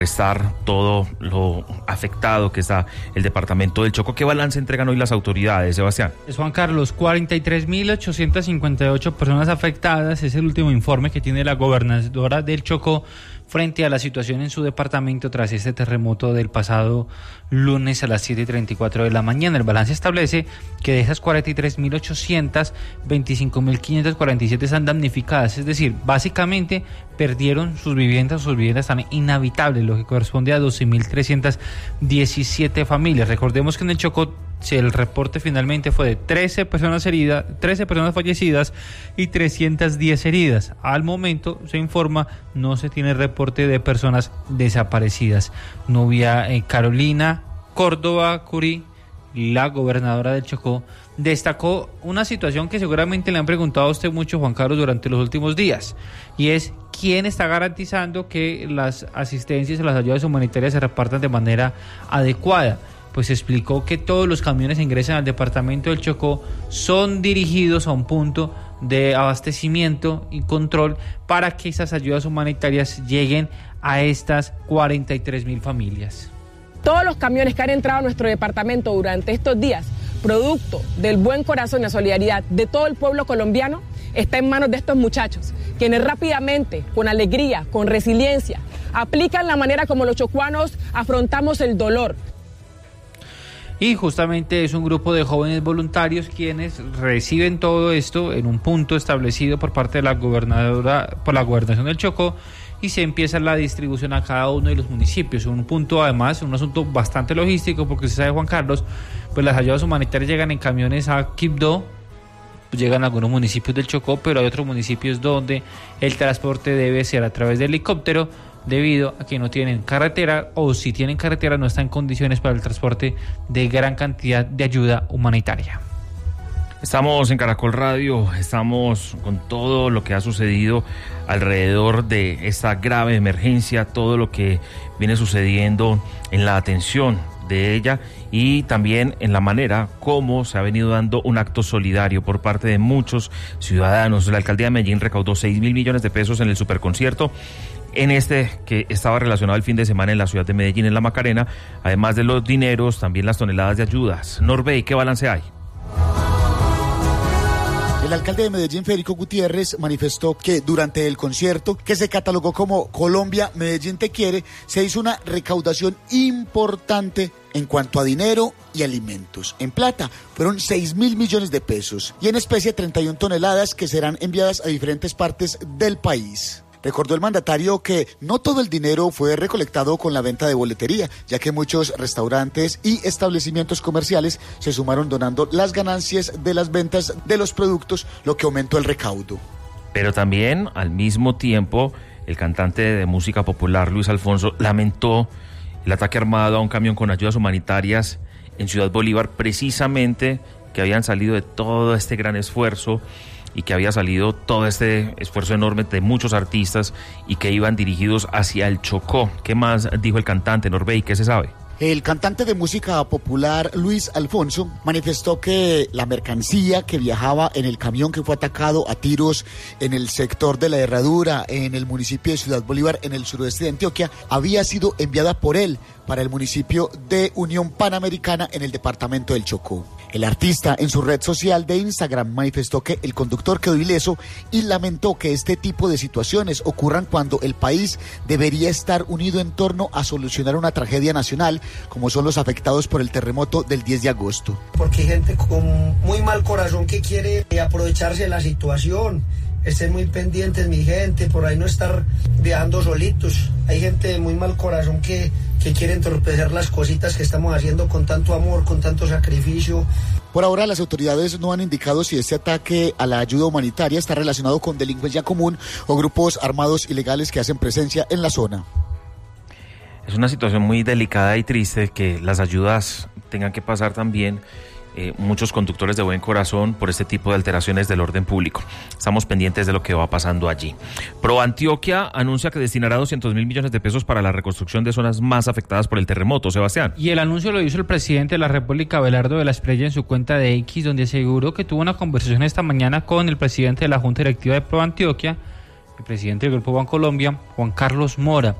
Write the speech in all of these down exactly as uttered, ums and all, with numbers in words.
estar todo lo afectado que está el departamento del Chocó. ¿Qué balance entregan hoy las autoridades, Sebastián? Es Juan Carlos, cuarenta y tres mil ochocientas cincuenta y ocho personas afectadas, es el último informe que tiene la gobernadora del Chocó frente a la situación en su departamento tras este terremoto del pasado lunes a las siete y treinta y cuatro de la mañana. El balance establece que de esas cuarenta y tres mil ochocientas, veinticinco mil quinientas cuarenta y siete están damnificadas, es decir, básicamente perdieron sus viviendas, sus viviendas están inhabitables, lo que corresponde a doce mil trescientas diecisiete familias. Recordemos que en el Chocó si el reporte finalmente fue de trece personas heridas, trece personas fallecidas y trescientas diez heridas. Al momento se informa, no se tiene reporte de personas desaparecidas. Nubia eh, Carolina Córdoba Curí, la gobernadora del Chocó, destacó una situación que seguramente le han preguntado a usted mucho, Juan Carlos, durante los últimos días, y es quién está garantizando que las asistencias o las ayudas humanitarias se repartan de manera adecuada. Pues explicó que todos los camiones que ingresan al departamento del Chocó son dirigidos a un punto de abastecimiento y control para que esas ayudas humanitarias lleguen a estas cuarenta y tres mil familias. Todos los camiones que han entrado a nuestro departamento durante estos días, producto del buen corazón y la solidaridad de todo el pueblo colombiano, está en manos de estos muchachos, quienes rápidamente, con alegría, con resiliencia, aplican la manera como los chocuanos afrontamos el dolor. Y justamente es un grupo de jóvenes voluntarios quienes reciben todo esto en un punto establecido por parte de la gobernadora, por la gobernación del Chocó, y se empieza la distribución a cada uno de los municipios. Un punto, además, un asunto bastante logístico, porque usted sabe, Juan Carlos, pues las ayudas humanitarias llegan en camiones a Quibdó, llegan a algunos municipios del Chocó, pero hay otros municipios donde el transporte debe ser a través de helicóptero, debido a que no tienen carretera, o si tienen carretera no están en condiciones para el transporte de gran cantidad de ayuda humanitaria. Estamos en Caracol Radio, estamos con todo lo que ha sucedido alrededor de esta grave emergencia, todo lo que viene sucediendo en la atención de ella y también en la manera como se ha venido dando un acto solidario por parte de muchos ciudadanos. La alcaldía de Medellín recaudó seis mil millones de pesos en el superconcierto, en este que estaba relacionado el fin de semana en la ciudad de Medellín, en la Macarena, además de los dineros, también las toneladas de ayudas. Norbey, ¿qué balance hay? El alcalde de Medellín, Federico Gutiérrez, manifestó que durante el concierto, que se catalogó como Colombia, Medellín te quiere, se hizo una recaudación importante en cuanto a dinero y alimentos. En plata fueron seis mil millones de pesos y en especie treinta y una toneladas que serán enviadas a diferentes partes del país. Recordó el mandatario que no todo el dinero fue recolectado con la venta de boletería, ya que muchos restaurantes y establecimientos comerciales se sumaron donando las ganancias de las ventas de los productos, lo que aumentó el recaudo. Pero también, al mismo tiempo, el cantante de música popular, Luis Alfonso, lamentó el ataque armado a un camión con ayudas humanitarias en Ciudad Bolívar, precisamente que habían salido de todo este gran esfuerzo y que había salido todo este esfuerzo enorme de muchos artistas y que iban dirigidos hacia el Chocó. ¿Qué más dijo el cantante, Norbey? ¿Qué se sabe? El cantante de música popular Luis Alfonso manifestó que la mercancía que viajaba en el camión que fue atacado a tiros en el sector de la Herradura, en el municipio de Ciudad Bolívar, en el suroeste de Antioquia, había sido enviada por él para el municipio de Unión Panamericana en el departamento del Chocó. El artista en su red social de Instagram manifestó que el conductor quedó ileso y lamentó que este tipo de situaciones ocurran cuando el país debería estar unido en torno a solucionar una tragedia nacional como son los afectados por el terremoto del diez de agosto. Porque hay gente con muy mal corazón que quiere aprovecharse de la situación. Estén muy pendientes, mi gente, por ahí no estar viajando solitos. Hay gente de muy mal corazón que, que quiere entorpecer las cositas que estamos haciendo con tanto amor, con tanto sacrificio. Por ahora las autoridades no han indicado si este ataque a la ayuda humanitaria está relacionado con delincuencia común o grupos armados ilegales que hacen presencia en la zona. Es una situación muy delicada y triste que las ayudas tengan que pasar también eh, muchos conductores de buen corazón por este tipo de alteraciones del orden público. Estamos pendientes de lo que va pasando allí. ProAntioquia anuncia que destinará doscientos mil millones de pesos para la reconstrucción de zonas más afectadas por el terremoto. Sebastián. Y el anuncio lo hizo el presidente de la República, Abelardo de la Espriella, en su cuenta de X, donde aseguró que tuvo una conversación esta mañana con el presidente de la Junta Directiva de ProAntioquia, el presidente del Grupo Bancolombia, Juan Carlos Mora,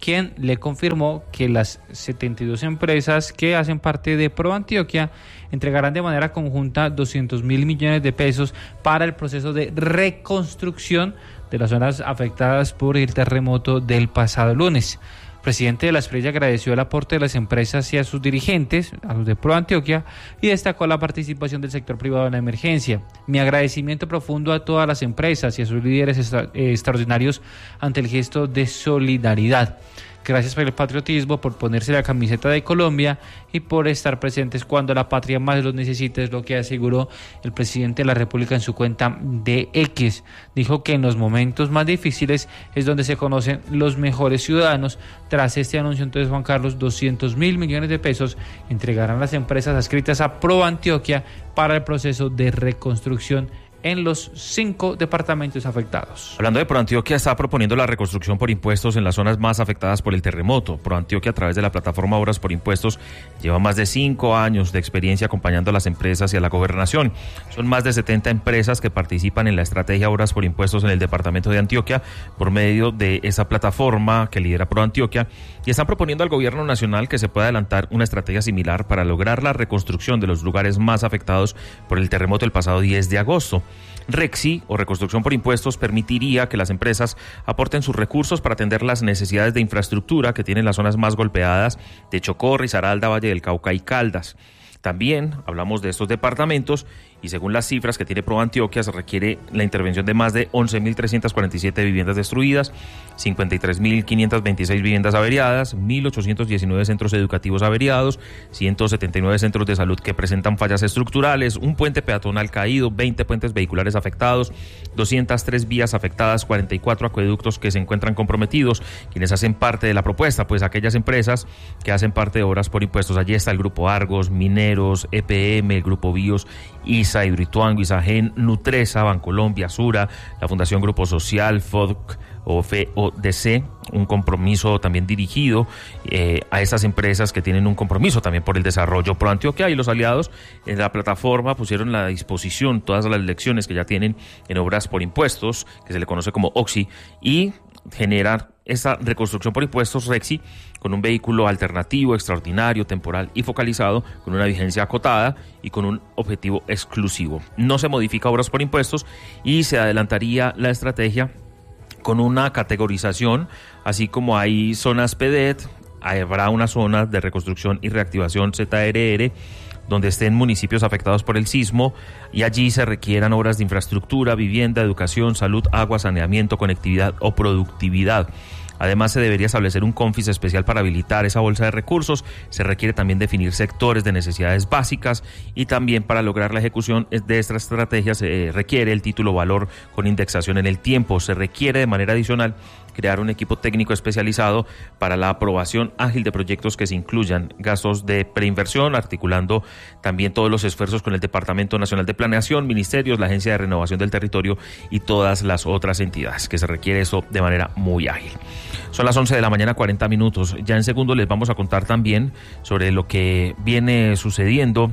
quien le confirmó que las setenta y dos empresas que hacen parte de ProAntioquia entregarán de manera conjunta doscientos mil millones de pesos para el proceso de reconstrucción de las zonas afectadas por el terremoto del pasado lunes. El presidente de la Esprella agradeció el aporte de las empresas y a sus dirigentes, a los de ProAntioquia, y destacó la participación del sector privado en la emergencia. Mi agradecimiento profundo a todas las empresas y a sus líderes extra, eh, extraordinarios ante el gesto de solidaridad. Gracias por el patriotismo, por ponerse la camiseta de Colombia y por estar presentes cuando la patria más los necesita, es lo que aseguró el presidente de la República en su cuenta de X. Dijo que en los momentos más difíciles es donde se conocen los mejores ciudadanos. Tras este anuncio, entonces, Juan Carlos, doscientos mil millones de pesos entregarán las empresas adscritas a ProAntioquia para el proceso de reconstrucción en los cinco departamentos afectados. Hablando de ProAntioquia, está proponiendo la reconstrucción por impuestos en las zonas más afectadas por el terremoto. ProAntioquia, a través de la plataforma Obras por Impuestos, lleva más de cinco años de experiencia acompañando a las empresas y a la gobernación. Son más de setenta empresas que participan en la estrategia Obras por Impuestos en el departamento de Antioquia por medio de esa plataforma que lidera ProAntioquia, y están proponiendo al gobierno nacional que se pueda adelantar una estrategia similar para lograr la reconstrucción de los lugares más afectados por el terremoto el pasado diez de agosto. REXI, o Reconstrucción por Impuestos, permitiría que las empresas aporten sus recursos para atender las necesidades de infraestructura que tienen las zonas más golpeadas de Chocó, Risaralda, Valle del Cauca y Caldas. También hablamos de estos departamentos y según las cifras que tiene ProAntioquia se requiere la intervención de más de once mil trescientas cuarenta y siete viviendas destruidas, cincuenta y tres mil quinientas veintiséis viviendas averiadas, mil ochocientos diecinueve centros educativos averiados, ciento setenta y nueve centros de salud que presentan fallas estructurales, un puente peatonal caído, veinte puentes vehiculares afectados, doscientas tres vías afectadas, cuarenta y cuatro acueductos que se encuentran comprometidos. Quienes hacen parte de la propuesta, pues aquellas empresas que hacen parte de Obras por Impuestos. Allí está el Grupo Argos, Mineros, E P M, el Grupo Bios, I S A, Hidroituango, Isagen, Nutresa, Bancolombia, Sura, la Fundación Grupo Social, F O D C o F O D C, un compromiso también dirigido eh, a esas empresas que tienen un compromiso también por el desarrollo. ProAntioquia y los aliados en la plataforma pusieron a disposición todas las lecciones que ya tienen en Obras por Impuestos, que se le conoce como OXI, y generar esa reconstrucción por impuestos REXI con un vehículo alternativo, extraordinario, temporal y focalizado, con una vigencia acotada y con un objetivo exclusivo. No se modifica Obras por Impuestos y se adelantaría la estrategia con una categorización, así como hay zonas P D E T, habrá una zona de reconstrucción y reactivación Z R R, donde estén municipios afectados por el sismo y allí se requieran obras de infraestructura, vivienda, educación, salud, agua, saneamiento, conectividad o productividad. Además, se debería establecer un CONFIS especial para habilitar esa bolsa de recursos. Se requiere también definir sectores de necesidades básicas y también para lograr la ejecución de esta estrategia se requiere el título valor con indexación en el tiempo. Se requiere de manera adicional crear un equipo técnico especializado para la aprobación ágil de proyectos que se incluyan gastos de preinversión, articulando también todos los esfuerzos con el Departamento Nacional de Planeación, ministerios, la Agencia de Renovación del Territorio y todas las otras entidades, que se requiere eso de manera muy ágil. Son las once de la mañana, cuarenta minutos. Ya en segundo les vamos a contar también sobre lo que viene sucediendo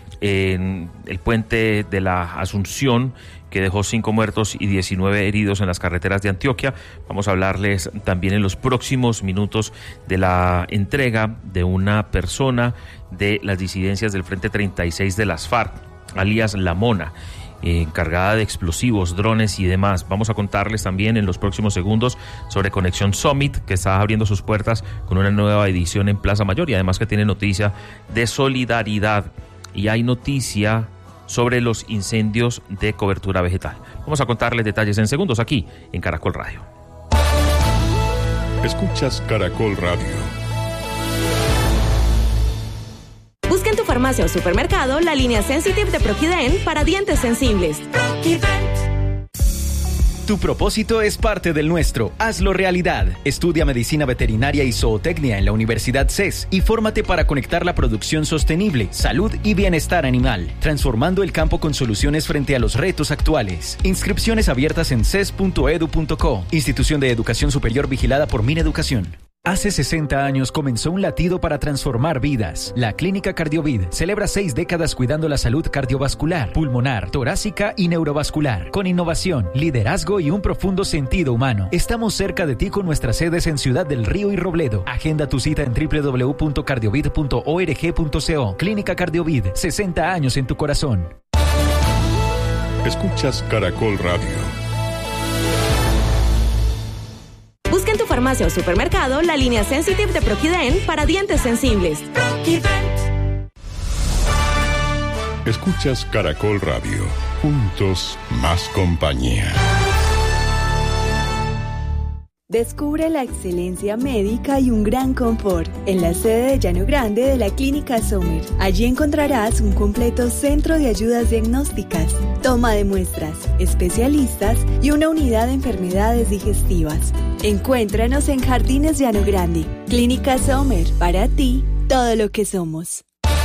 en el puente de la Asunción, que dejó cinco muertos y diecinueve heridos en las carreteras de Antioquia. Vamos a hablarles también en los próximos minutos de la entrega de una persona de las disidencias del Frente treinta y seis de las FARC, alias La Mona, encargada de explosivos, drones y demás. Vamos a contarles también en los próximos segundos sobre Conexión Summit, que está abriendo sus puertas con una nueva edición en Plaza Mayor y además que tiene noticia de solidaridad. Y hay noticia sobre los incendios de cobertura vegetal. Vamos a contarles detalles en segundos aquí en Caracol Radio. Escuchas Caracol Radio. Busca en tu farmacia o supermercado la línea Sensitive de Proquident para dientes sensibles. Tu propósito es parte del nuestro. Hazlo realidad. Estudia Medicina Veterinaria y Zootecnia en la Universidad C E S y fórmate para conectar la producción sostenible, salud y bienestar animal, transformando el campo con soluciones frente a los retos actuales. Inscripciones abiertas en ces punto edu punto co. Institución de Educación Superior vigilada por Mineducación. Hace sesenta años comenzó un latido para transformar vidas. La Clínica Cardiovid celebra seis décadas cuidando la salud cardiovascular, pulmonar, torácica y neurovascular, con innovación, liderazgo y un profundo sentido humano. Estamos cerca de ti con nuestras sedes en Ciudad del Río y Robledo. Agenda tu cita en doble u doble u doble u punto cardiovid punto org punto co. Clínica Cardiovid, sesenta años en tu corazón. Escuchas Caracol Radio. Busca en tu farmacia o supermercado la línea Sensitive de Proquiden para dientes sensibles. Escuchas Caracol Radio. Juntos, más compañía. Descubre la excelencia médica y un gran confort en la sede de Llano Grande de la Clínica Sommer. Allí encontrarás un completo centro de ayudas diagnósticas, toma de muestras, especialistas y una unidad de enfermedades digestivas. Encuéntranos en Jardines Llano Grande. Clínica Sommer, para ti, todo lo que somos.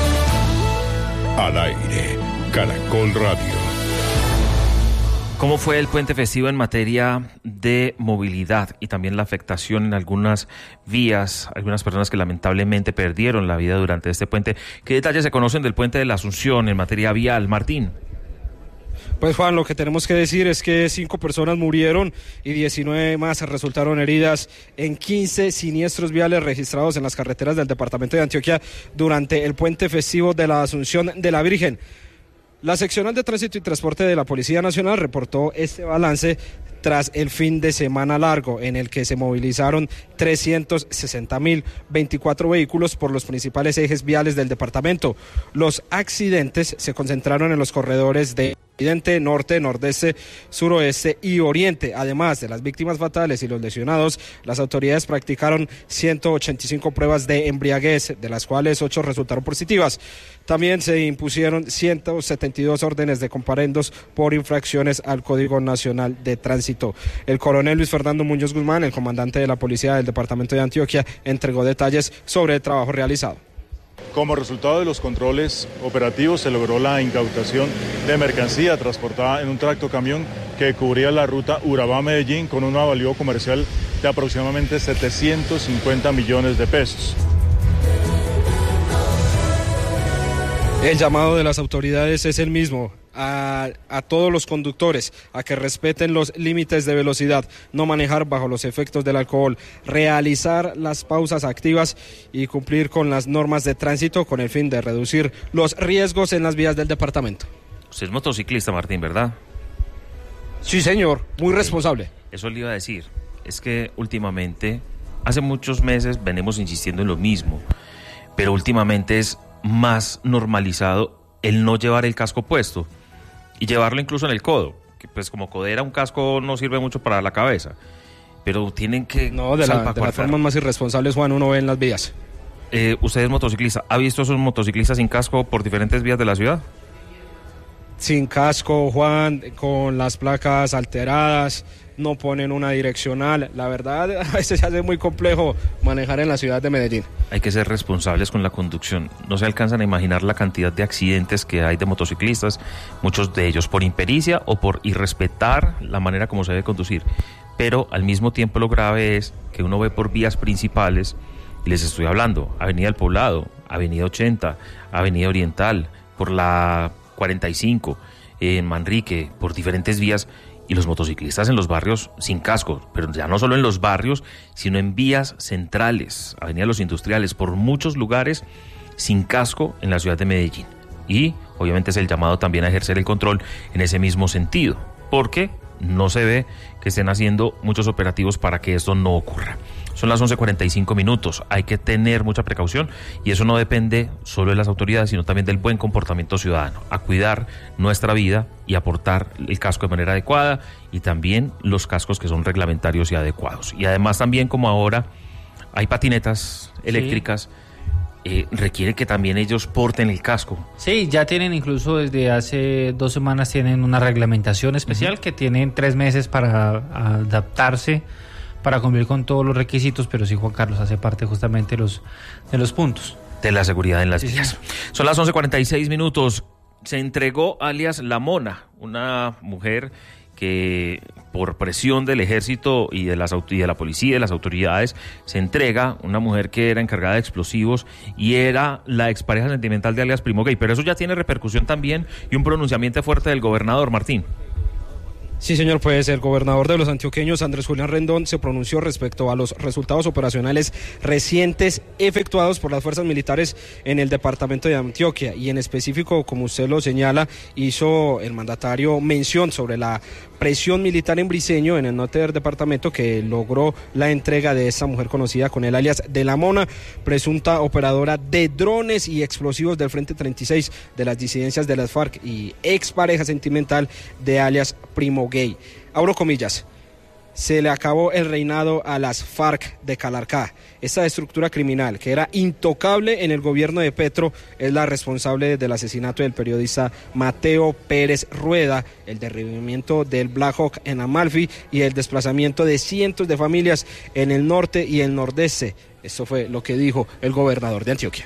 Al aire, Caracol Radio. ¿Cómo fue el puente festivo en materia de movilidad y también la afectación en algunas vías, algunas personas que lamentablemente perdieron la vida durante este puente? ¿Qué detalles se conocen del puente de la Asunción en materia vial, Martín? Pues Juan, lo que tenemos que decir es que cinco personas murieron y diecinueve más resultaron heridas en quince siniestros viales registrados en las carreteras del departamento de Antioquia durante el puente festivo de la Asunción de la Virgen. La seccional de Tránsito y Transporte de la Policía Nacional reportó este balance tras el fin de semana largo, en el que se movilizaron trescientos sesenta mil veinticuatro vehículos por los principales ejes viales del departamento. Los accidentes se concentraron en los corredores de Occidente, Norte, Nordeste, Suroeste y Oriente. Además de las víctimas fatales y los lesionados, las autoridades practicaron ciento ochenta y cinco pruebas de embriaguez, de las cuales ocho resultaron positivas. También se impusieron ciento setenta y dos órdenes de comparendos por infracciones al Código Nacional de Tránsito. El coronel Luis Fernando Muñoz Guzmán, el comandante de la Policía del Departamento de Antioquia, entregó detalles sobre el trabajo realizado. Como resultado de los controles operativos se logró la incautación de mercancía transportada en un tractocamión que cubría la ruta Urabá-Medellín con un avalúo comercial de aproximadamente setecientos cincuenta millones de pesos. El llamado de las autoridades es el mismo. A, a todos los conductores a que respeten los límites de velocidad, no manejar bajo los efectos del alcohol, realizar las pausas activas y cumplir con las normas de tránsito con el fin de reducir los riesgos en las vías del departamento. Usted es motociclista, Martín, ¿verdad? Sí, señor, muy responsable. Eso le iba a decir, es que últimamente, hace muchos meses venimos insistiendo en lo mismo, pero últimamente es más normalizado el no llevar el casco puesto y llevarlo incluso en el codo, que pues como codera un casco no sirve mucho para la cabeza, pero tienen que... No, de, la, de las formas más irresponsables, Juan, uno ve en las vías. Eh, usted es motociclista, ¿ha visto a esos motociclistas sin casco por diferentes vías de la ciudad? Sin casco, Juan, con las placas alteradas, no ponen una direccional. La verdad, a veces se hace muy complejo manejar en la ciudad de Medellín. Hay que ser responsables con la conducción. No se alcanzan a imaginar la cantidad de accidentes que hay de motociclistas, muchos de ellos por impericia o por irrespetar la manera como se debe conducir. Pero al mismo tiempo lo grave es que uno ve por vías principales, y les estoy hablando, Avenida El Poblado, Avenida ochenta, Avenida Oriental, por la cuarenta y cinco, en Manrique, por diferentes vías, y los motociclistas en los barrios sin casco, pero ya no solo en los barrios, sino en vías centrales, Avenida Los Industriales, por muchos lugares sin casco en la ciudad de Medellín. Y obviamente es el llamado también a ejercer el control en ese mismo sentido, porque no se ve que estén haciendo muchos operativos para que esto no ocurra. Son las once cuarenta y cinco minutos, hay que tener mucha precaución y eso no depende solo de las autoridades, sino también del buen comportamiento ciudadano, a cuidar nuestra vida y aportar el casco de manera adecuada y también los cascos que son reglamentarios y adecuados. Y además también, como ahora hay patinetas eléctricas, sí. Eh, requiere que también ellos porten el casco. Sí, ya tienen incluso desde hace dos semanas tienen una reglamentación especial uh-huh. que tienen tres meses para adaptarse, para cumplir con todos los requisitos, pero sí, Juan Carlos, hace parte justamente de los, de los puntos. De la seguridad en las sí, vías. Sí. Son las once cuarenta y seis minutos. Se entregó alias La Mona, una mujer que por presión del ejército y de, las, y de la policía y de las autoridades se entrega una mujer que era encargada de explosivos y era la expareja sentimental de alias Primo Gay. Pero eso ya tiene repercusión también y un pronunciamiento fuerte del gobernador, Martín. Sí, señor, pues el gobernador de los antioqueños, Andrés Julián Rendón, se pronunció respecto a los resultados operacionales recientes efectuados por las fuerzas militares en el departamento de Antioquia y en específico, como usted lo señala, hizo el mandatario mención sobre la presión militar en Briceño, en el norte del departamento, que logró la entrega de esta mujer conocida con el alias de La Mona, presunta operadora de drones y explosivos del Frente treinta y seis de las disidencias de las FARC y expareja sentimental de alias Primo Gay. Abro comillas. Se le acabó el reinado a las FARC de Calarcá. Esta estructura criminal, que era intocable en el gobierno de Petro, es la responsable del asesinato del periodista Mateo Pérez Rueda, el derribamiento del Black Hawk en Amalfi y el desplazamiento de cientos de familias en el norte y el nordeste. Esto fue lo que dijo el gobernador de Antioquia.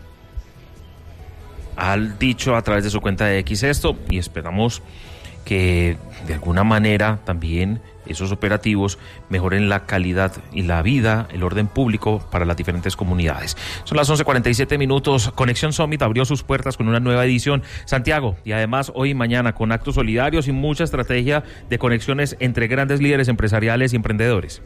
Ha dicho a través de su cuenta de X esto y esperamos que de alguna manera también esos operativos mejoren la calidad y la vida, el orden público para las diferentes comunidades. Son las once cuarenta y siete minutos. Conexión Summit abrió sus puertas con una nueva edición, Santiago, y además hoy y mañana con actos solidarios y mucha estrategia de conexiones entre grandes líderes empresariales y emprendedores.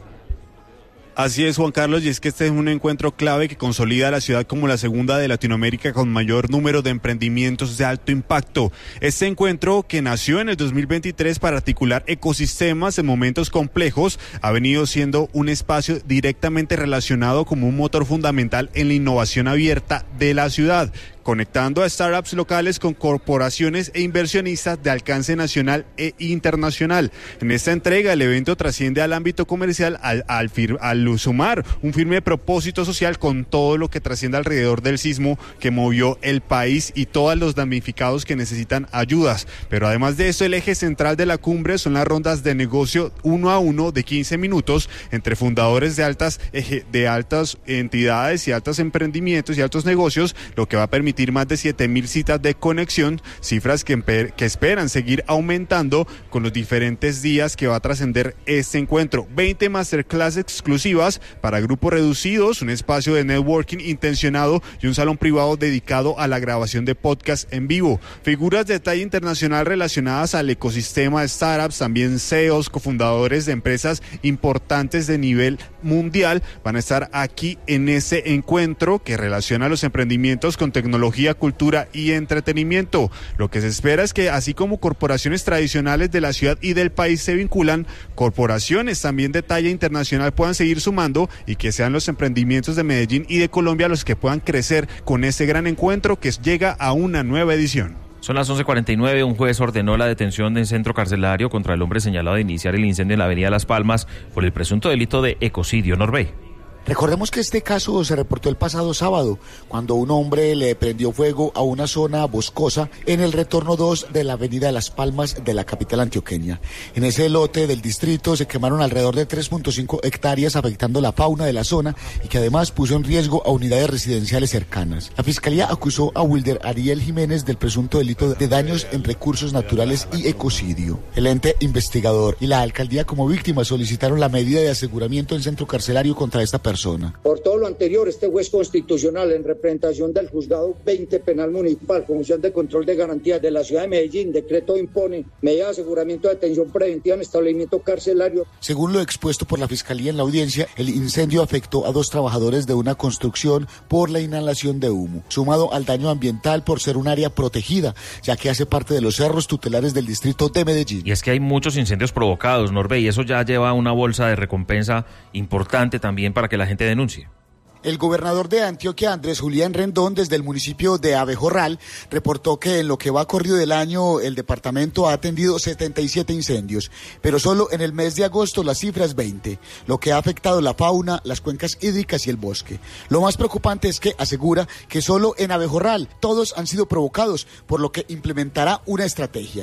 Así es, Juan Carlos, y es que este es un encuentro clave que consolida a la ciudad como la segunda de Latinoamérica con mayor número de emprendimientos de alto impacto. Este encuentro, que nació en el dos mil veintitrés para articular ecosistemas en momentos complejos, ha venido siendo un espacio directamente relacionado como un motor fundamental en la innovación abierta de la ciudad, conectando a startups locales con corporaciones e inversionistas de alcance nacional e internacional. En esta entrega, el evento trasciende al ámbito comercial al, al, fir, al sumar un firme propósito social con todo lo que trasciende alrededor del sismo que movió el país y todos los damnificados que necesitan ayudas. Pero además de esto, el eje central de la cumbre son las rondas de negocio uno a uno de quince minutos entre fundadores de altas, de altas entidades y altos emprendimientos y altos negocios, lo que va a permitir más de siete mil citas de conexión, cifras que, que esperan seguir aumentando con los diferentes días que va a trascender este encuentro. veinte masterclass exclusivas para grupos reducidos, un espacio de networking intencionado y un salón privado dedicado a la grabación de podcast en vivo. Figuras de talla internacional relacionadas al ecosistema de startups, también C E Os, cofundadores de empresas importantes de nivel mundial, van a estar aquí en ese encuentro que relaciona los emprendimientos con tecnología, cultura y entretenimiento. Lo que se espera es que, así como corporaciones tradicionales de la ciudad y del país se vinculan, corporaciones también de talla internacional puedan seguir sumando y que sean los emprendimientos de Medellín y de Colombia los que puedan crecer con este gran encuentro que llega a una nueva edición. Son las once cuarenta y nueve. Un juez ordenó la detención del centro carcelario contra el hombre señalado de iniciar el incendio en la avenida Las Palmas por el presunto delito de ecocidio. Norbey. Recordemos que este caso se reportó el pasado sábado, cuando un hombre le prendió fuego a una zona boscosa en el retorno dos de la avenida Las Palmas de la capital antioqueña. En ese lote del distrito se quemaron alrededor de tres punto cinco hectáreas, afectando la fauna de la zona y que además puso en riesgo a unidades residenciales cercanas. La Fiscalía acusó a Wilder Ariel Jiménez del presunto delito de daños en recursos naturales y ecocidio. El ente investigador y la alcaldía como víctima solicitaron la medida de aseguramiento en centro carcelario contra esta persona. Por todo lo anterior, este juez constitucional, en representación del juzgado veinte penal municipal, Comisión de Control de Garantías de la Ciudad de Medellín, decreto impone medida de aseguramiento de detención preventiva en establecimiento carcelario. Según lo expuesto por la Fiscalía en la audiencia, el incendio afectó a dos trabajadores de una construcción por la inhalación de humo, sumado al daño ambiental por ser un área protegida, ya que hace parte de los cerros tutelares del distrito de Medellín. Y es que hay muchos incendios provocados, Norbey, y eso ya lleva una bolsa de recompensa importante también para que la gente denuncie. El gobernador de Antioquia, Andrés Julián Rendón, desde el municipio de Abejorral, reportó que en lo que va corrido del año el departamento ha atendido setenta y siete incendios, pero solo en el mes de agosto la cifra es veinte, lo que ha afectado la fauna, las cuencas hídricas y el bosque. Lo más preocupante es que asegura que solo en Abejorral todos han sido provocados, por lo que implementará una estrategia.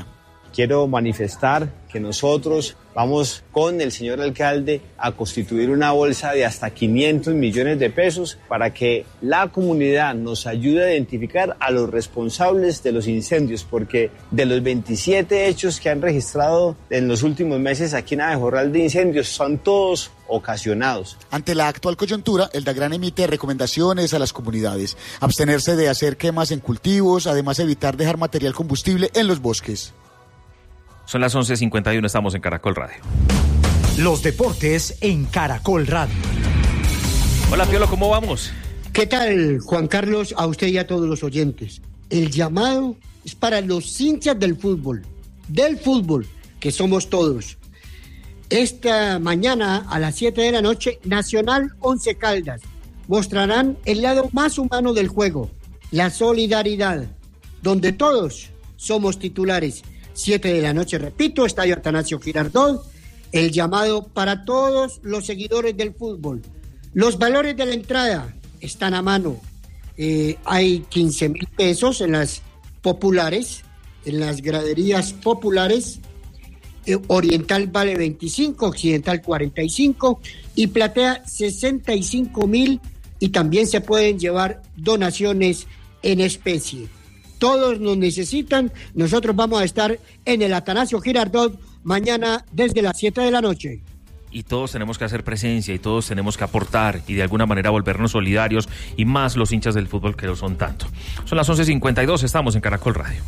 quiero manifestar que nosotros vamos con el señor alcalde a constituir una bolsa de hasta quinientos millones de pesos para que la comunidad nos ayude a identificar a los responsables de los incendios, porque de los veintisiete hechos que han registrado en los últimos meses aquí en Abejorral de incendios, son todos ocasionados. Ante la actual coyuntura, el DAGRAN emite recomendaciones a las comunidades: abstenerse de hacer quemas en cultivos, además evitar dejar material combustible en los bosques. Son las once cincuenta y uno, estamos en Caracol Radio. Los deportes en Caracol Radio. Hola, Piolo, ¿cómo vamos? ¿Qué tal, Juan Carlos? A usted y a todos los oyentes. El llamado es para los hinchas del fútbol, del fútbol, que somos todos. Esta mañana a las siete de la noche, Nacional Once Caldas mostrarán el lado más humano del juego, la solidaridad, donde todos somos titulares. siete de la noche, repito, Estadio Atanasio Girardot, el llamado para todos los seguidores del fútbol. Los valores de la entrada están a mano. Eh, hay quince mil pesos en las populares, en las graderías populares. Eh, Oriental vale veinticinco, Occidental cuarenta y cinco y Platea sesenta y cinco mil, y también se pueden llevar donaciones en especie. Todos nos necesitan. Nosotros vamos a estar en el Atanasio Girardot mañana desde las siete de la noche. Y todos tenemos que hacer presencia y todos tenemos que aportar y de alguna manera volvernos solidarios, y más los hinchas del fútbol que lo son tanto. Son las once cincuenta y dos, estamos en Caracol Radio.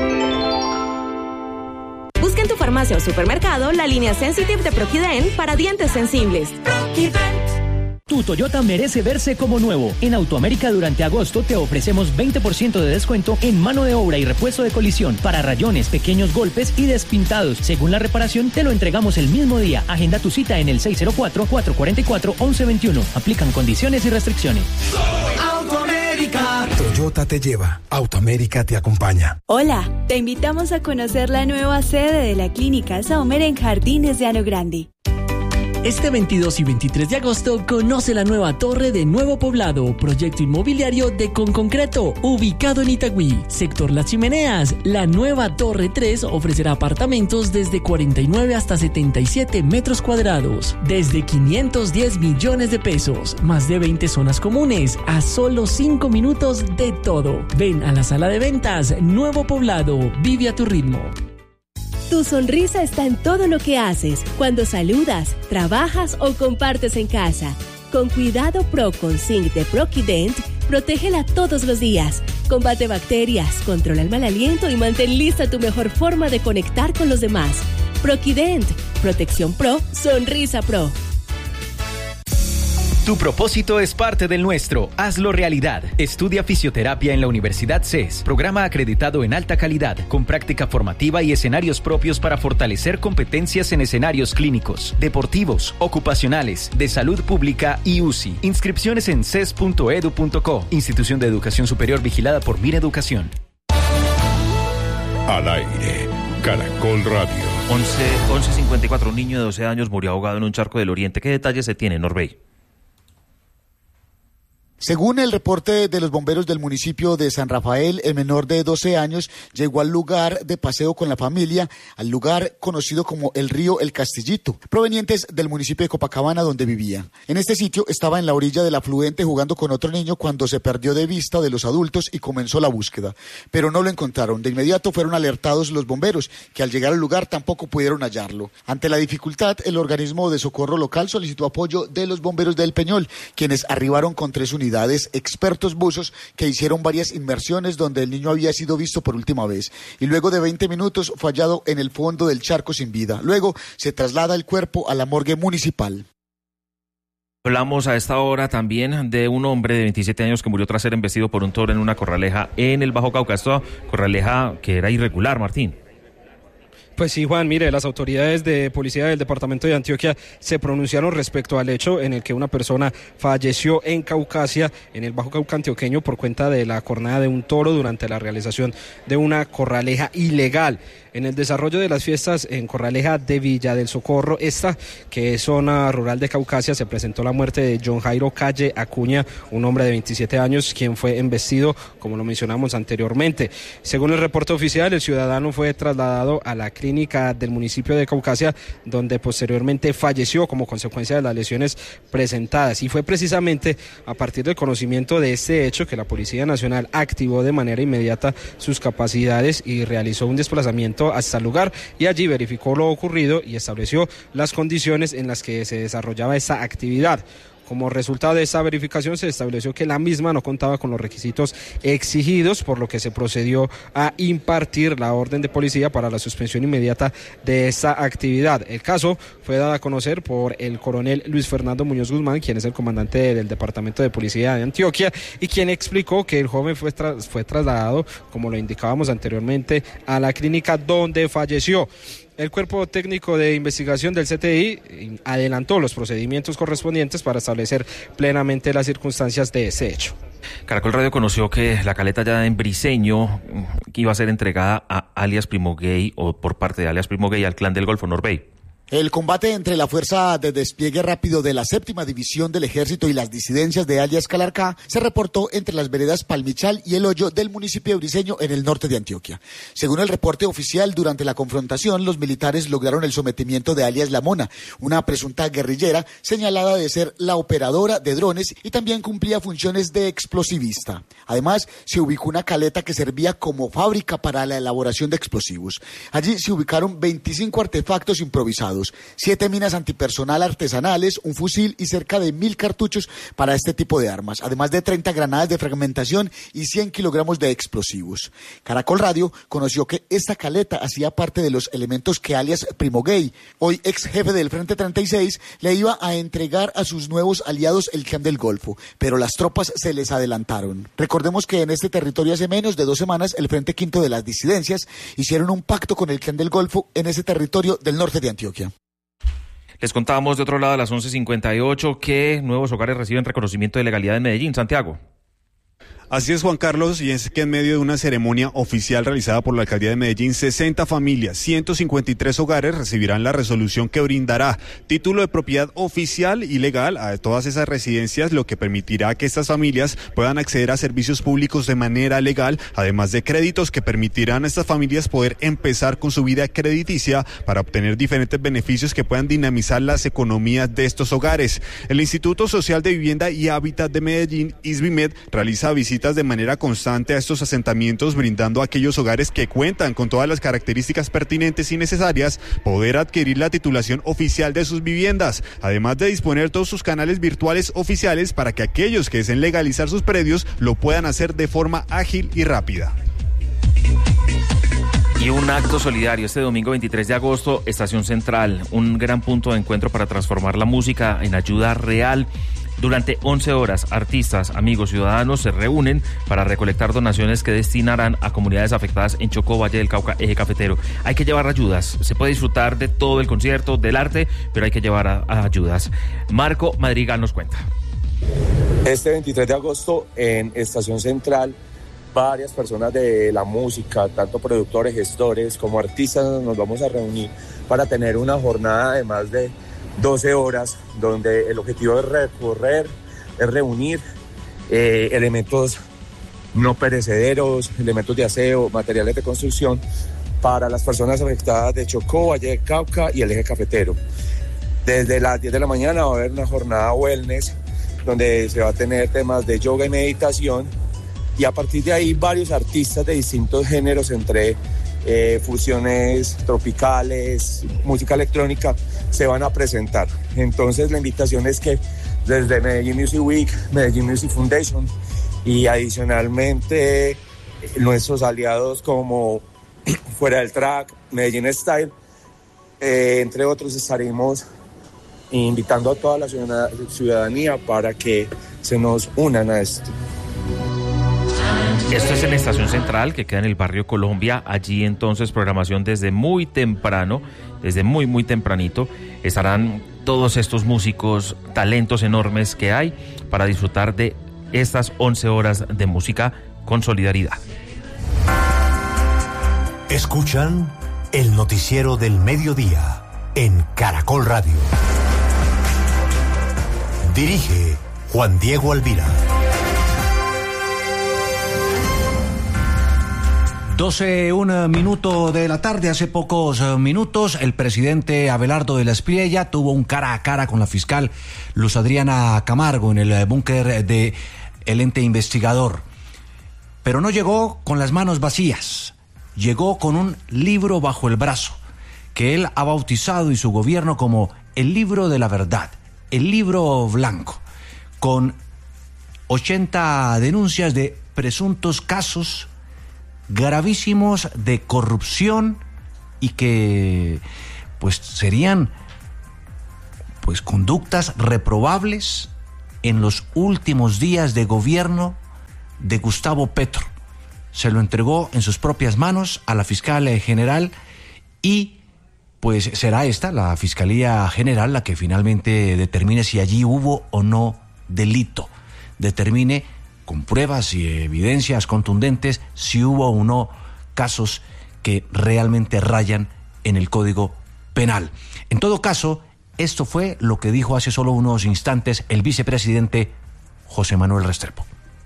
Busca en tu farmacia o supermercado la línea Sensitive de Proquident para dientes sensibles. Tu Toyota merece verse como nuevo. En Autoamérica durante agosto te ofrecemos veinte por ciento de descuento en mano de obra y repuesto de colisión para rayones, pequeños golpes y despintados. Según la reparación, te lo entregamos el mismo día. Agenda tu cita en el seis cero cuatro, cuatro cuatro cuatro, once veintiuno. Aplican condiciones y restricciones. Autoamérica. Toyota te lleva. Autoamérica te acompaña. Hola, te invitamos a conocer la nueva sede de la Clínica Sommer en Jardines de Llano Grande. Este veintidós y veintitrés de agosto conoce la nueva torre de Nuevo Poblado, proyecto inmobiliario de Conconcreto, ubicado en Itagüí, sector Las Chimeneas. La nueva Torre tres ofrecerá apartamentos desde cuarenta y nueve hasta setenta y siete metros cuadrados, desde quinientos diez millones de pesos, más de veinte zonas comunes, a solo cinco minutos de todo. Ven a la sala de ventas Nuevo Poblado, vive a tu ritmo. Tu sonrisa está en todo lo que haces, cuando saludas, trabajas o compartes en casa. Con Cuidado Pro con Zinc de Proquident, protégela todos los días. Combate bacterias, controla el mal aliento y mantén lista tu mejor forma de conectar con los demás. Proquident, protección pro, sonrisa pro. Tu propósito es parte del nuestro. Hazlo realidad. Estudia fisioterapia en la Universidad C E S. Programa acreditado en alta calidad, con práctica formativa y escenarios propios para fortalecer competencias en escenarios clínicos, deportivos, ocupacionales, de salud pública y U C I. Inscripciones en c e s punto e d u punto co. Institución de Educación Superior vigilada por Mineducación. Al aire. Caracol Radio. once cincuenta y cuatro. Un niño de doce años murió ahogado en un charco del Oriente. ¿Qué detalles se tiene, Norbey? Según el reporte de los bomberos del municipio de San Rafael, el menor de doce años llegó al lugar de paseo con la familia, al lugar conocido como el río El Castillito, provenientes del municipio de Copacabana, donde vivía. En este sitio estaba en la orilla del afluente jugando con otro niño cuando se perdió de vista de los adultos y comenzó la búsqueda, pero no lo encontraron. De inmediato fueron alertados los bomberos, que al llegar al lugar tampoco pudieron hallarlo. Ante la dificultad, el organismo de socorro local solicitó apoyo de los bomberos del Peñol, quienes arribaron con tres unidades. Expertos buzos que hicieron varias inmersiones donde el niño había sido visto por última vez y luego de veinte minutos fue hallado en el fondo del charco sin vida. Luego se traslada el cuerpo a la morgue municipal. Hablamos a esta hora también de un hombre de veintisiete años que murió tras ser embestido por un toro en una corraleja en el Bajo Cauca. Esta corraleja que era irregular, Martín. Pues sí, Juan, mire, las autoridades de policía del departamento de Antioquia se pronunciaron respecto al hecho en el que una persona falleció en Caucasia, en el Bajo Cauca antioqueño, por cuenta de la cornada de un toro durante la realización de una corraleja ilegal. En el desarrollo de las fiestas en Corraleja de Villa del Socorro, esta que es zona rural de Caucasia, se presentó la muerte de John Jairo Calle Acuña, un hombre de veintisiete años, quien fue embestido, como lo mencionamos anteriormente. Según el reporte oficial, el ciudadano fue trasladado a la clínica del municipio de Caucasia, donde posteriormente falleció como consecuencia de las lesiones presentadas. Y fue precisamente a partir del conocimiento de este hecho que la Policía Nacional activó de manera inmediata sus capacidades y realizó un desplazamiento hasta el lugar, y allí verificó lo ocurrido y estableció las condiciones en las que se desarrollaba esta actividad. Como resultado de esta verificación se estableció que la misma no contaba con los requisitos exigidos, por lo que se procedió a impartir la orden de policía para la suspensión inmediata de esta actividad. El caso fue dado a conocer por el coronel Luis Fernando Muñoz Guzmán, quien es el comandante del Departamento de Policía de Antioquia, y quien explicó que el joven fue, tras, fue trasladado, como lo indicábamos anteriormente, a la clínica donde falleció. El Cuerpo Técnico de Investigación del C T I adelantó los procedimientos correspondientes para establecer plenamente las circunstancias de ese hecho. Caracol Radio conoció que la caleta ya en Briceño iba a ser entregada a alias Primo Gay, o por parte de alias Primo Gay, al clan del Golfo Norbey. El combate entre la Fuerza de Despliegue Rápido de la Séptima División del Ejército y las disidencias de alias Calarcá se reportó entre las veredas Palmichal y El Hoyo del municipio de Briceño, en el norte de Antioquia. Según el reporte oficial, durante la confrontación, los militares lograron el sometimiento de alias La Mona, una presunta guerrillera señalada de ser la operadora de drones y también cumplía funciones de explosivista. Además, se ubicó una caleta que servía como fábrica para la elaboración de explosivos. Allí se ubicaron veinticinco artefactos improvisados, siete minas antipersonal artesanales, un fusil y cerca de mil cartuchos para este tipo de armas, además de treinta granadas de fragmentación y cien kilogramos de explosivos. Caracol Radio conoció que esta caleta hacía parte de los elementos que alias Primo Gay, hoy ex jefe del Frente treinta y seis, le iba a entregar a sus nuevos aliados, el Clan del Golfo, pero las tropas se les adelantaron. Recordemos que en este territorio hace menos de dos semanas el Frente Quinto de las Disidencias hicieron un pacto con el Clan del Golfo en ese territorio del norte de Antioquia. Les contábamos de otro lado a las once cincuenta y ocho que nuevos hogares reciben reconocimiento de legalidad en Medellín. Santiago. Así es, Juan Carlos, y es que en medio de una ceremonia oficial realizada por la Alcaldía de Medellín, sesenta familias, ciento cincuenta y tres hogares recibirán la resolución que brindará título de propiedad oficial y legal a todas esas residencias, lo que permitirá que estas familias puedan acceder a servicios públicos de manera legal, además de créditos que permitirán a estas familias poder empezar con su vida crediticia para obtener diferentes beneficios que puedan dinamizar las economías de estos hogares. El Instituto Social de Vivienda y Hábitat de Medellín, ISVIMED, realiza visitas de manera constante a estos asentamientos, brindando a aquellos hogares que cuentan con todas las características pertinentes y necesarias poder adquirir la titulación oficial de sus viviendas, además de disponer todos sus canales virtuales oficiales para que aquellos que deseen legalizar sus predios lo puedan hacer de forma ágil y rápida. Y un acto solidario este domingo veintitrés de agosto, Estación Central, un gran punto de encuentro para transformar la música en ayuda real. Durante once horas, artistas, amigos, ciudadanos se reúnen para recolectar donaciones que destinarán a comunidades afectadas en Chocó, Valle del Cauca, Eje Cafetero. Hay que llevar ayudas. Se puede disfrutar de todo el concierto, del arte, pero hay que llevar a, a ayudas. Marco Madrigal nos cuenta. Este veintitrés de agosto en Estación Central, varias personas de la música, tanto productores, gestores como artistas, nos vamos a reunir para tener una jornada de más de doce horas, donde el objetivo es recorrer, es reunir eh, elementos no perecederos, elementos de aseo, materiales de construcción para las personas afectadas de Chocó, Valle del Cauca y el Eje Cafetero. Desde las diez de la mañana va a haber una jornada wellness donde se va a tener temas de yoga y meditación, y a partir de ahí varios artistas de distintos géneros, entre eh, fusiones tropicales, música electrónica, se van a presentar. Entonces la invitación es que desde Medellín Music Week, Medellín Music Foundation y adicionalmente nuestros aliados como Fuera del Track, Medellín Style, eh, entre otros, estaremos invitando a toda la ciudadanía para que se nos unan a esto. Esto es en Estación Central, que queda en el barrio Colombia. Allí entonces programación desde muy temprano, desde muy muy tempranito. Estarán todos estos músicos, talentos enormes que hay para disfrutar de estas once horas de música con solidaridad. Escuchan el noticiero del mediodía en Caracol Radio. Dirige Juan Diego Alvira. doce, un minuto de la tarde. Hace pocos minutos el presidente Abelardo de la Espriella tuvo un cara a cara con la fiscal Luz Adriana Camargo en el búnker de el ente investigador. Pero no llegó con las manos vacías, llegó con un libro bajo el brazo, que él ha bautizado y su gobierno como el libro de la verdad, el libro blanco, con ochenta denuncias de presuntos casos gravísimos de corrupción y que pues serían pues conductas reprobables en los últimos días de gobierno de Gustavo Petro. Se lo entregó en sus propias manos a la fiscal general y pues será esta, la Fiscalía General, la que finalmente determine si allí hubo o no delito, determine con pruebas y evidencias contundentes si hubo o no casos que realmente rayan en el Código Penal. En todo caso, esto fue lo que dijo hace solo unos instantes el vicepresidente José Manuel Restrepo.